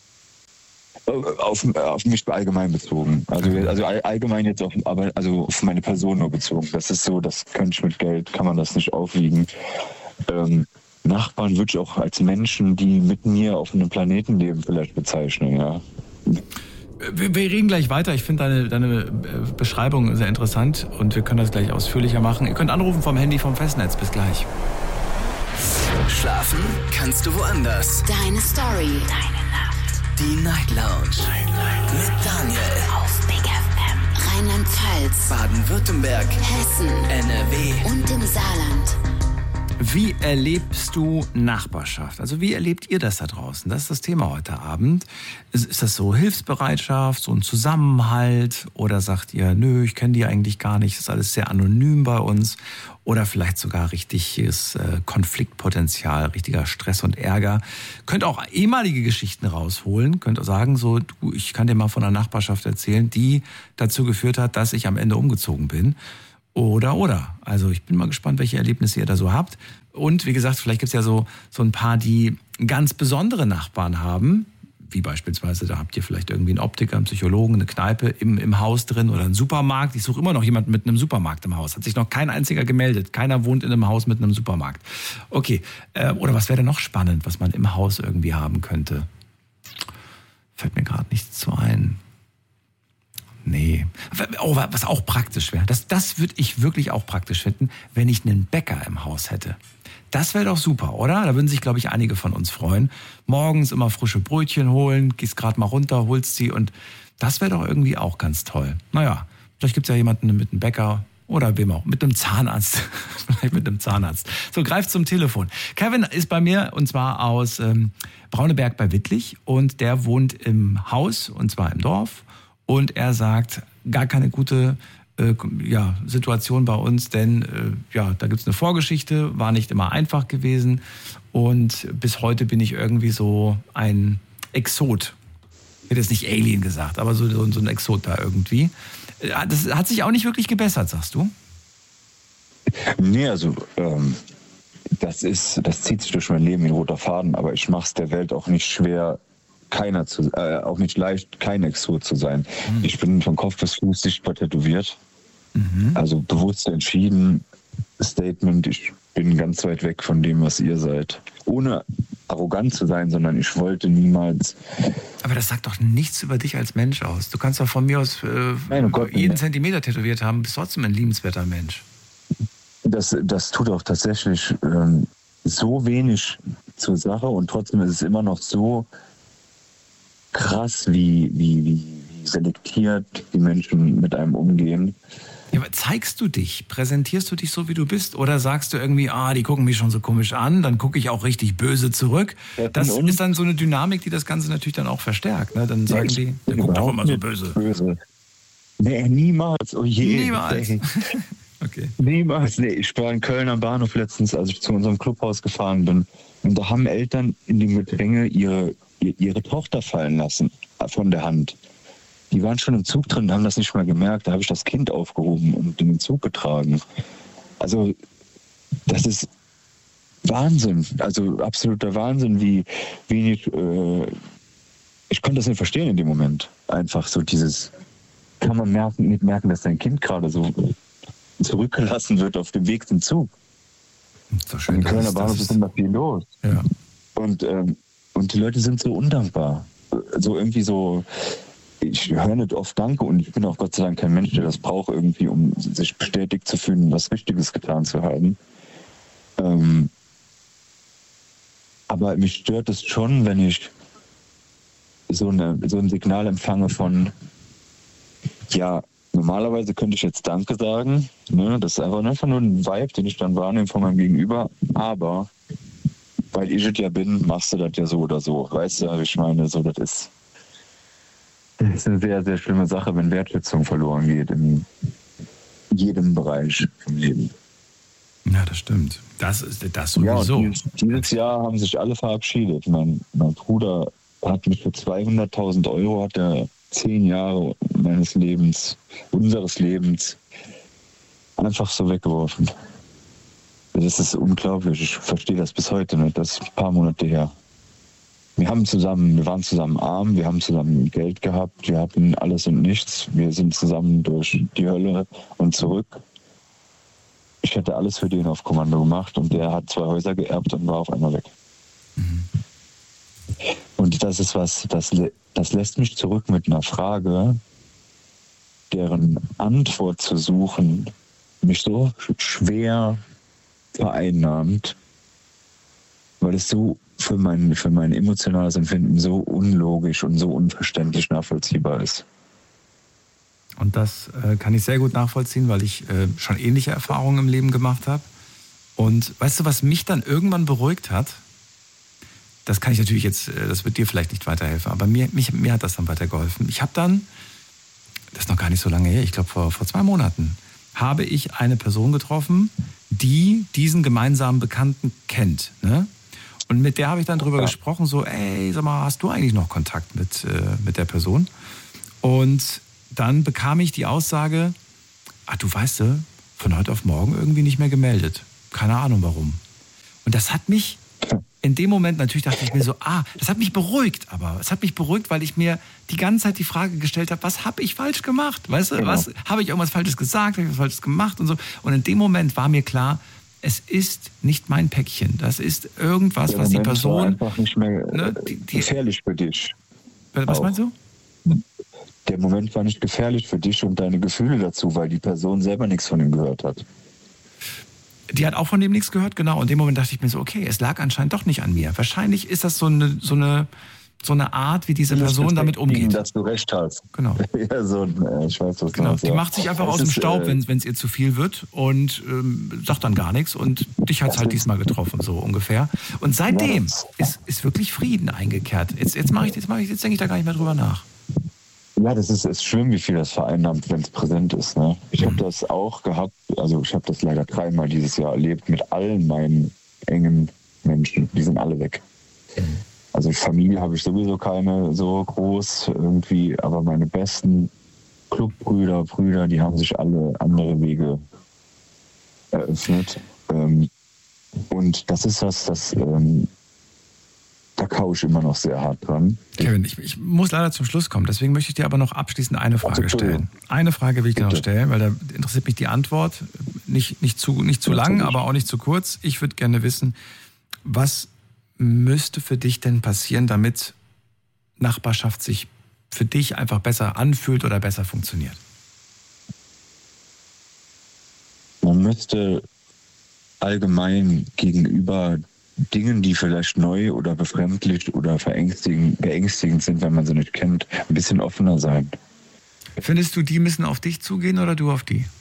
Auf, auf mich allgemein bezogen. Also, also all- allgemein jetzt auf, aber also auf meine Person nur bezogen. Das ist so, das könnte ich mit Geld, kann man das nicht aufwiegen. Ähm, Nachbarn würde ich auch als Menschen, die mit mir auf einem Planeten leben, vielleicht bezeichnen, ja. Wir, wir reden gleich weiter. Ich finde deine, deine Beschreibung sehr interessant und wir können das gleich ausführlicher machen. Ihr könnt anrufen vom Handy vom Festnetz. Bis gleich. Schlafen kannst du woanders. Deine Story. Deine Nacht. Die Night Lounge. Night, Night. Mit Daniel. Auf Big F M. Rheinland-Pfalz. Baden-Württemberg. Hessen. N R W. Und im Saarland. Wie erlebst du Nachbarschaft? Also wie erlebt ihr das da draußen? Das ist das Thema heute Abend. Ist, ist das so Hilfsbereitschaft, so ein Zusammenhalt? Oder sagt ihr, nö, ich kenne die eigentlich gar nicht, das ist alles sehr anonym bei uns? Oder vielleicht sogar richtiges äh, Konfliktpotenzial, richtiger Stress und Ärger. Könnt auch ehemalige Geschichten rausholen. Könnt auch sagen, so, du, ich kann dir mal von einer Nachbarschaft erzählen, die dazu geführt hat, dass ich am Ende umgezogen bin. Oder, oder. Also ich bin mal gespannt, welche Erlebnisse ihr da so habt. Und wie gesagt, vielleicht gibt's ja so, so ein paar, die ganz besondere Nachbarn haben. Wie beispielsweise, da habt ihr vielleicht irgendwie einen Optiker, einen Psychologen, eine Kneipe im, im Haus drin oder einen Supermarkt. Ich suche immer noch jemanden mit einem Supermarkt im Haus. Hat sich noch kein einziger gemeldet. Keiner wohnt in einem Haus mit einem Supermarkt. Okay, äh, oder was wäre denn noch spannend, was man im Haus irgendwie haben könnte? Fällt mir gerade nichts zu ein. Nee. Oh, was auch praktisch wäre. Das, das würde ich wirklich auch praktisch finden, wenn ich einen Bäcker im Haus hätte. Das wäre doch super, oder? Da würden sich, glaube ich, einige von uns freuen. Morgens immer frische Brötchen holen, gehst gerade mal runter, holst sie und das wäre doch irgendwie auch ganz toll. Naja, vielleicht gibt es ja jemanden mit einem Bäcker oder wem auch, mit einem Zahnarzt. Vielleicht mit einem Zahnarzt. So, greift zum Telefon. Kevin ist bei mir und zwar aus ähm, Brauneberg bei Wittlich und der wohnt im Haus und zwar im Dorf und er sagt, gar keine gute Äh, ja, Situation bei uns, denn äh, ja, da gibt's eine Vorgeschichte, war nicht immer einfach gewesen und bis heute bin ich irgendwie so ein Exot. Ich hätte jetzt nicht Alien gesagt, aber so, so, so ein Exot da irgendwie. Das hat sich auch nicht wirklich gebessert, sagst du? Nee, also ähm, das ist, das zieht sich durch mein Leben wie ein roter Faden, aber ich mache es der Welt auch nicht schwer, keiner zu, äh, auch nicht leicht, kein Exot zu sein. Mhm. Ich bin von Kopf bis Fuß sichtbar tätowiert. Mhm. Also bewusst entschieden, Statement, ich bin ganz weit weg von dem, was ihr seid. Ohne arrogant zu sein, sondern ich wollte niemals... Aber das sagt doch nichts über dich als Mensch aus. Du kannst doch von mir aus äh, Nein, oh Gott, jeden nee. Zentimeter tätowiert haben, bist trotzdem ein liebenswerter Mensch. Das, das tut auch tatsächlich ähm, so wenig zur Sache und trotzdem ist es immer noch so krass, wie, wie, wie, wie selektiert die Menschen mit einem umgehen. Ja, aber zeigst du dich? Präsentierst du dich so, wie du bist? Oder sagst du irgendwie, ah, die gucken mich schon so komisch an, dann gucke ich auch richtig böse zurück? Das ist dann so eine Dynamik, die das Ganze natürlich dann auch verstärkt. Ne? Dann sagen die, der guckt doch immer so böse. böse. Nee, niemals. Oh je. Niemals. Nee. Okay. Niemals. Nee, ich war in Köln am Bahnhof letztens, als ich zu unserem Clubhaus gefahren bin. Und da haben Eltern in dem Gedränge ihre, ihre Tochter fallen lassen von der Hand. Die waren schon im Zug drin, haben das nicht mal gemerkt. Da habe ich das Kind aufgehoben und in den Zug getragen. Also das ist Wahnsinn. Also absoluter Wahnsinn, wie wenig... Äh, ich konnte das nicht verstehen in dem Moment. Einfach so dieses... Kann man merken, nicht merken, dass dein Kind gerade so zurückgelassen wird auf dem Weg zum Zug. So schön, Im Kölner Bahnhof ist immer viel los. Ja. Und, ähm, und die Leute sind so undankbar. So irgendwie so... Ich höre nicht oft Danke und ich bin auch Gott sei Dank kein Mensch, der das braucht irgendwie, um sich bestätigt zu fühlen, was Richtiges getan zu haben. Ähm, aber mich stört es schon, wenn ich so, eine, so ein Signal empfange von, ja, normalerweise könnte ich jetzt Danke sagen, ne? Das ist einfach, einfach nur ein Vibe, den ich dann wahrnehme von meinem Gegenüber, aber weil ich es ja bin, machst du das ja so oder so. Weißt du, ich meine, so das ist... Das ist eine sehr, sehr schlimme Sache, wenn Wertschätzung verloren geht in jedem Bereich im Leben. Ja, das stimmt. Das ist das sowieso. Ja, dieses, dieses Jahr haben sich alle verabschiedet. Mein, mein Bruder hat mich für zweihunderttausend Euro, hat er zehn Jahre meines Lebens, unseres Lebens, einfach so weggeworfen. Das ist unglaublich. Ich verstehe das bis heute nicht. Das ist ein paar Monate her. Wir haben zusammen, wir waren zusammen arm, wir haben zusammen Geld gehabt, wir hatten alles und nichts. Wir sind zusammen durch die Hölle und zurück. Ich hätte alles für den auf Kommando gemacht und der hat zwei Häuser geerbt und war auf einmal weg. Mhm. Und das ist was, das, das lässt mich zurück mit einer Frage, deren Antwort zu suchen mich so schwer vereinnahmt, weil es so für mein, für mein emotionales Empfinden so unlogisch und so unverständlich nachvollziehbar ist. Und das äh, kann ich sehr gut nachvollziehen, weil ich äh, schon ähnliche Erfahrungen im Leben gemacht habe. Und weißt du, was mich dann irgendwann beruhigt hat? Das kann ich natürlich jetzt, das wird dir vielleicht nicht weiterhelfen, aber mir, mich, mir hat das dann weitergeholfen. Ich habe dann, das ist noch gar nicht so lange her, ich glaube vor, vor zwei Monaten, habe ich eine Person getroffen, die diesen gemeinsamen Bekannten kennt. Ne? Und mit der habe ich dann drüber ja. gesprochen, so, ey, sag mal, hast du eigentlich noch Kontakt mit, äh, mit der Person? Und dann bekam ich die Aussage, ach du weißt du, von heute auf morgen irgendwie nicht mehr gemeldet. Keine Ahnung warum. Und das hat mich in dem Moment, natürlich dachte ich mir so, ah, das hat mich beruhigt, aber es hat mich beruhigt, weil ich mir die ganze Zeit die Frage gestellt habe, was habe ich falsch gemacht? Weißt du, genau. was habe ich irgendwas Falsches gesagt, habe ich was Falsches gemacht und so. Und in dem Moment war mir klar, es ist nicht mein Päckchen. Das ist irgendwas, Der was Moment die Person... war einfach nicht mehr ne, die, die, gefährlich für dich. Was auch. meinst du? Der Moment war nicht gefährlich für dich und deine Gefühle dazu, weil die Person selber nichts von ihm gehört hat. Die hat auch von dem nichts gehört, genau. Und in dem Moment dachte ich mir so, okay, es lag anscheinend doch nicht an mir. Wahrscheinlich ist das so eine, so eine, so eine Art, wie diese Person damit umgeht. Dass du recht hast. Genau. Ja, so, ich weiß, was genau. meinst, Die ja. macht sich einfach es aus dem ist, Staub, äh, wenn es ihr zu viel wird und ähm, sagt dann gar nichts. Und dich hat es halt diesmal getroffen, so ungefähr. Und seitdem ist, ist wirklich Frieden eingekehrt. Jetzt, jetzt mache ich, jetzt, mach ich, jetzt denke ich da gar nicht mehr drüber nach. Ja, das ist, ist schlimm, wie viel das vereinnahmt, wenn es präsent ist. Ne? Ich habe das auch gehabt, also ich habe das leider dreimal dieses Jahr erlebt mit allen meinen engen Menschen. Die sind alle weg. Also Familie habe ich sowieso keine so groß irgendwie, aber meine besten Clubbrüder, Brüder, die haben sich alle andere Wege eröffnet. Und das ist was, das... Da kaue ich immer noch sehr hart dran. Kevin, ich, ich muss leider zum Schluss kommen. Deswegen möchte ich dir aber noch abschließend eine Frage stellen. Eine Frage will ich dir noch stellen, weil da interessiert mich die Antwort. Nicht, nicht zu, nicht zu lang, aber auch nicht zu kurz. Ich würde gerne wissen, was müsste für dich denn passieren, damit Nachbarschaft sich für dich einfach besser anfühlt oder besser funktioniert? Man müsste allgemein gegenüber Dingen, die vielleicht neu oder befremdlich oder verängstigend, beängstigend sind, wenn man sie nicht kennt, ein bisschen offener sein. Findest du, die müssen auf dich zugehen oder du auf die?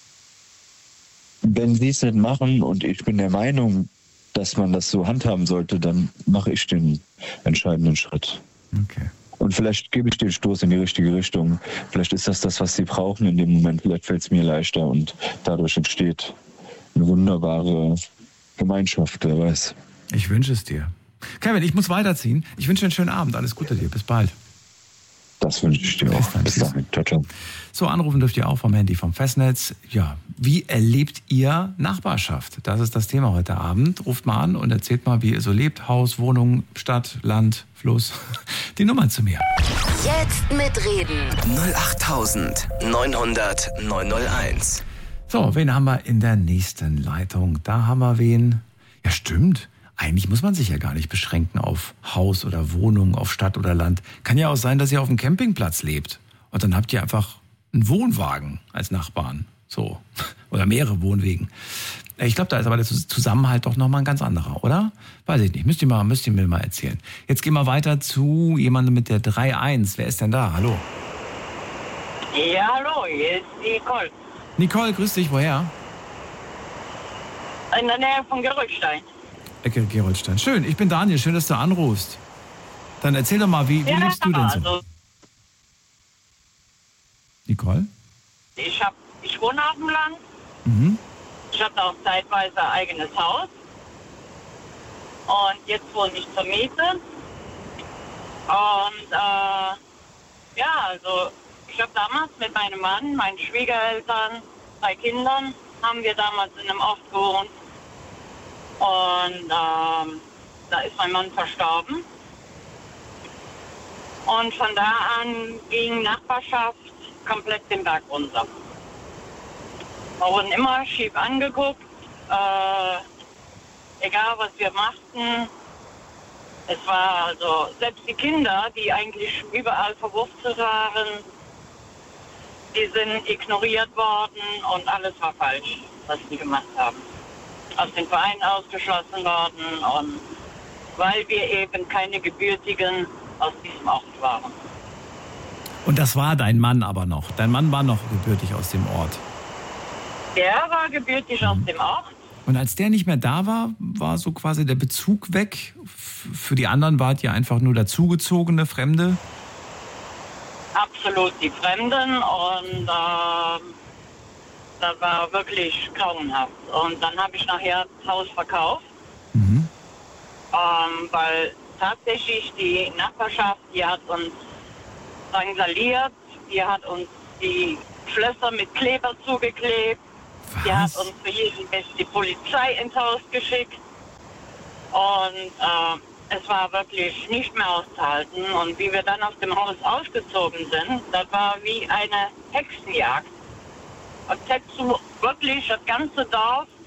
Wenn sie es nicht machen und ich bin der Meinung, dass man das so handhaben sollte, dann mache ich den entscheidenden Schritt. Okay. Und vielleicht gebe ich den Stoß in die richtige Richtung. Vielleicht ist das das, was sie brauchen in dem Moment. Vielleicht fällt es mir leichter und dadurch entsteht eine wunderbare Gemeinschaft, wer weiß. Ich wünsche es dir. Kevin, ich muss weiterziehen. Ich wünsche dir einen schönen Abend. Alles Gute dir. Bis bald. Das wünsche ich dir auch. Bis dahin. Ciao, ciao. So, anrufen dürft ihr auch vom Handy, vom Festnetz. Ja, wie erlebt ihr Nachbarschaft? Das ist das Thema heute Abend. Ruft mal an und erzählt mal, wie ihr so lebt. Haus, Wohnung, Stadt, Land, Fluss. Die Nummer zu mir. Jetzt mitreden. null acht neun hundert neun null eins. So, wen haben wir in der nächsten Leitung? Da haben wir wen. Ja, stimmt. Eigentlich muss man sich ja gar nicht beschränken auf Haus oder Wohnung, auf Stadt oder Land. Kann ja auch sein, dass ihr auf einem Campingplatz lebt. Und dann habt ihr einfach einen Wohnwagen als Nachbarn. So. Oder mehrere Wohnwegen. Ich glaube, da ist aber der Zusammenhalt doch nochmal ein ganz anderer, oder? Weiß ich nicht. Müsst ihr, mal, müsst ihr mir mal erzählen. Jetzt gehen wir weiter zu jemandem mit der drei eins. Wer ist denn da? Hallo. Ja, hallo. Hier ist Nicole. Nicole, grüß dich. Woher? In der Nähe von Gerolstein. Ecke Gerolstein. Schön, ich bin Daniel. Schön, dass du anrufst. Dann erzähl doch mal, wie, wie ja, lebst du denn so? Also, Nicole? Ich, hab, ich wohne auf dem Land. Mhm. Ich hatte auch zeitweise ein eigenes Haus. Und jetzt wohne ich zur Miete. Und äh, ja, also ich habe damals mit meinem Mann, meinen Schwiegereltern, drei Kindern, haben wir damals in einem Ort gewohnt. Und ähm, da ist mein Mann verstorben. Und von da an ging Nachbarschaft komplett den Berg runter. Wir wurden immer schief angeguckt, äh, egal was wir machten. Es war also, selbst die Kinder, die eigentlich überall verwurzelt waren, die sind ignoriert worden und alles war falsch, was sie gemacht haben. Aus dem Verein ausgeschlossen worden und weil wir eben keine Gebürtigen aus diesem Ort waren. Und das war dein Mann aber noch? Dein Mann war noch gebürtig aus dem Ort? Der war gebürtig mhm. aus dem Ort. Und als der nicht mehr da war, war so quasi der Bezug weg. F- Für die anderen wart ihr einfach nur dazugezogene Fremde. Absolut die Fremden und äh, das war wirklich grauenhaft. Und dann habe ich nachher das Haus verkauft, Mhm. ähm, weil tatsächlich die Nachbarschaft, die hat uns drangsaliert, die hat uns die Schlösser mit Kleber zugeklebt, die hat uns für jeden Mist die Polizei ins Haus geschickt und äh, es war wirklich nicht mehr auszuhalten. Und wie wir dann aus dem Haus ausgezogen sind, das war wie eine Hexenjagd. Und hättest du wirklich das ganze Dorf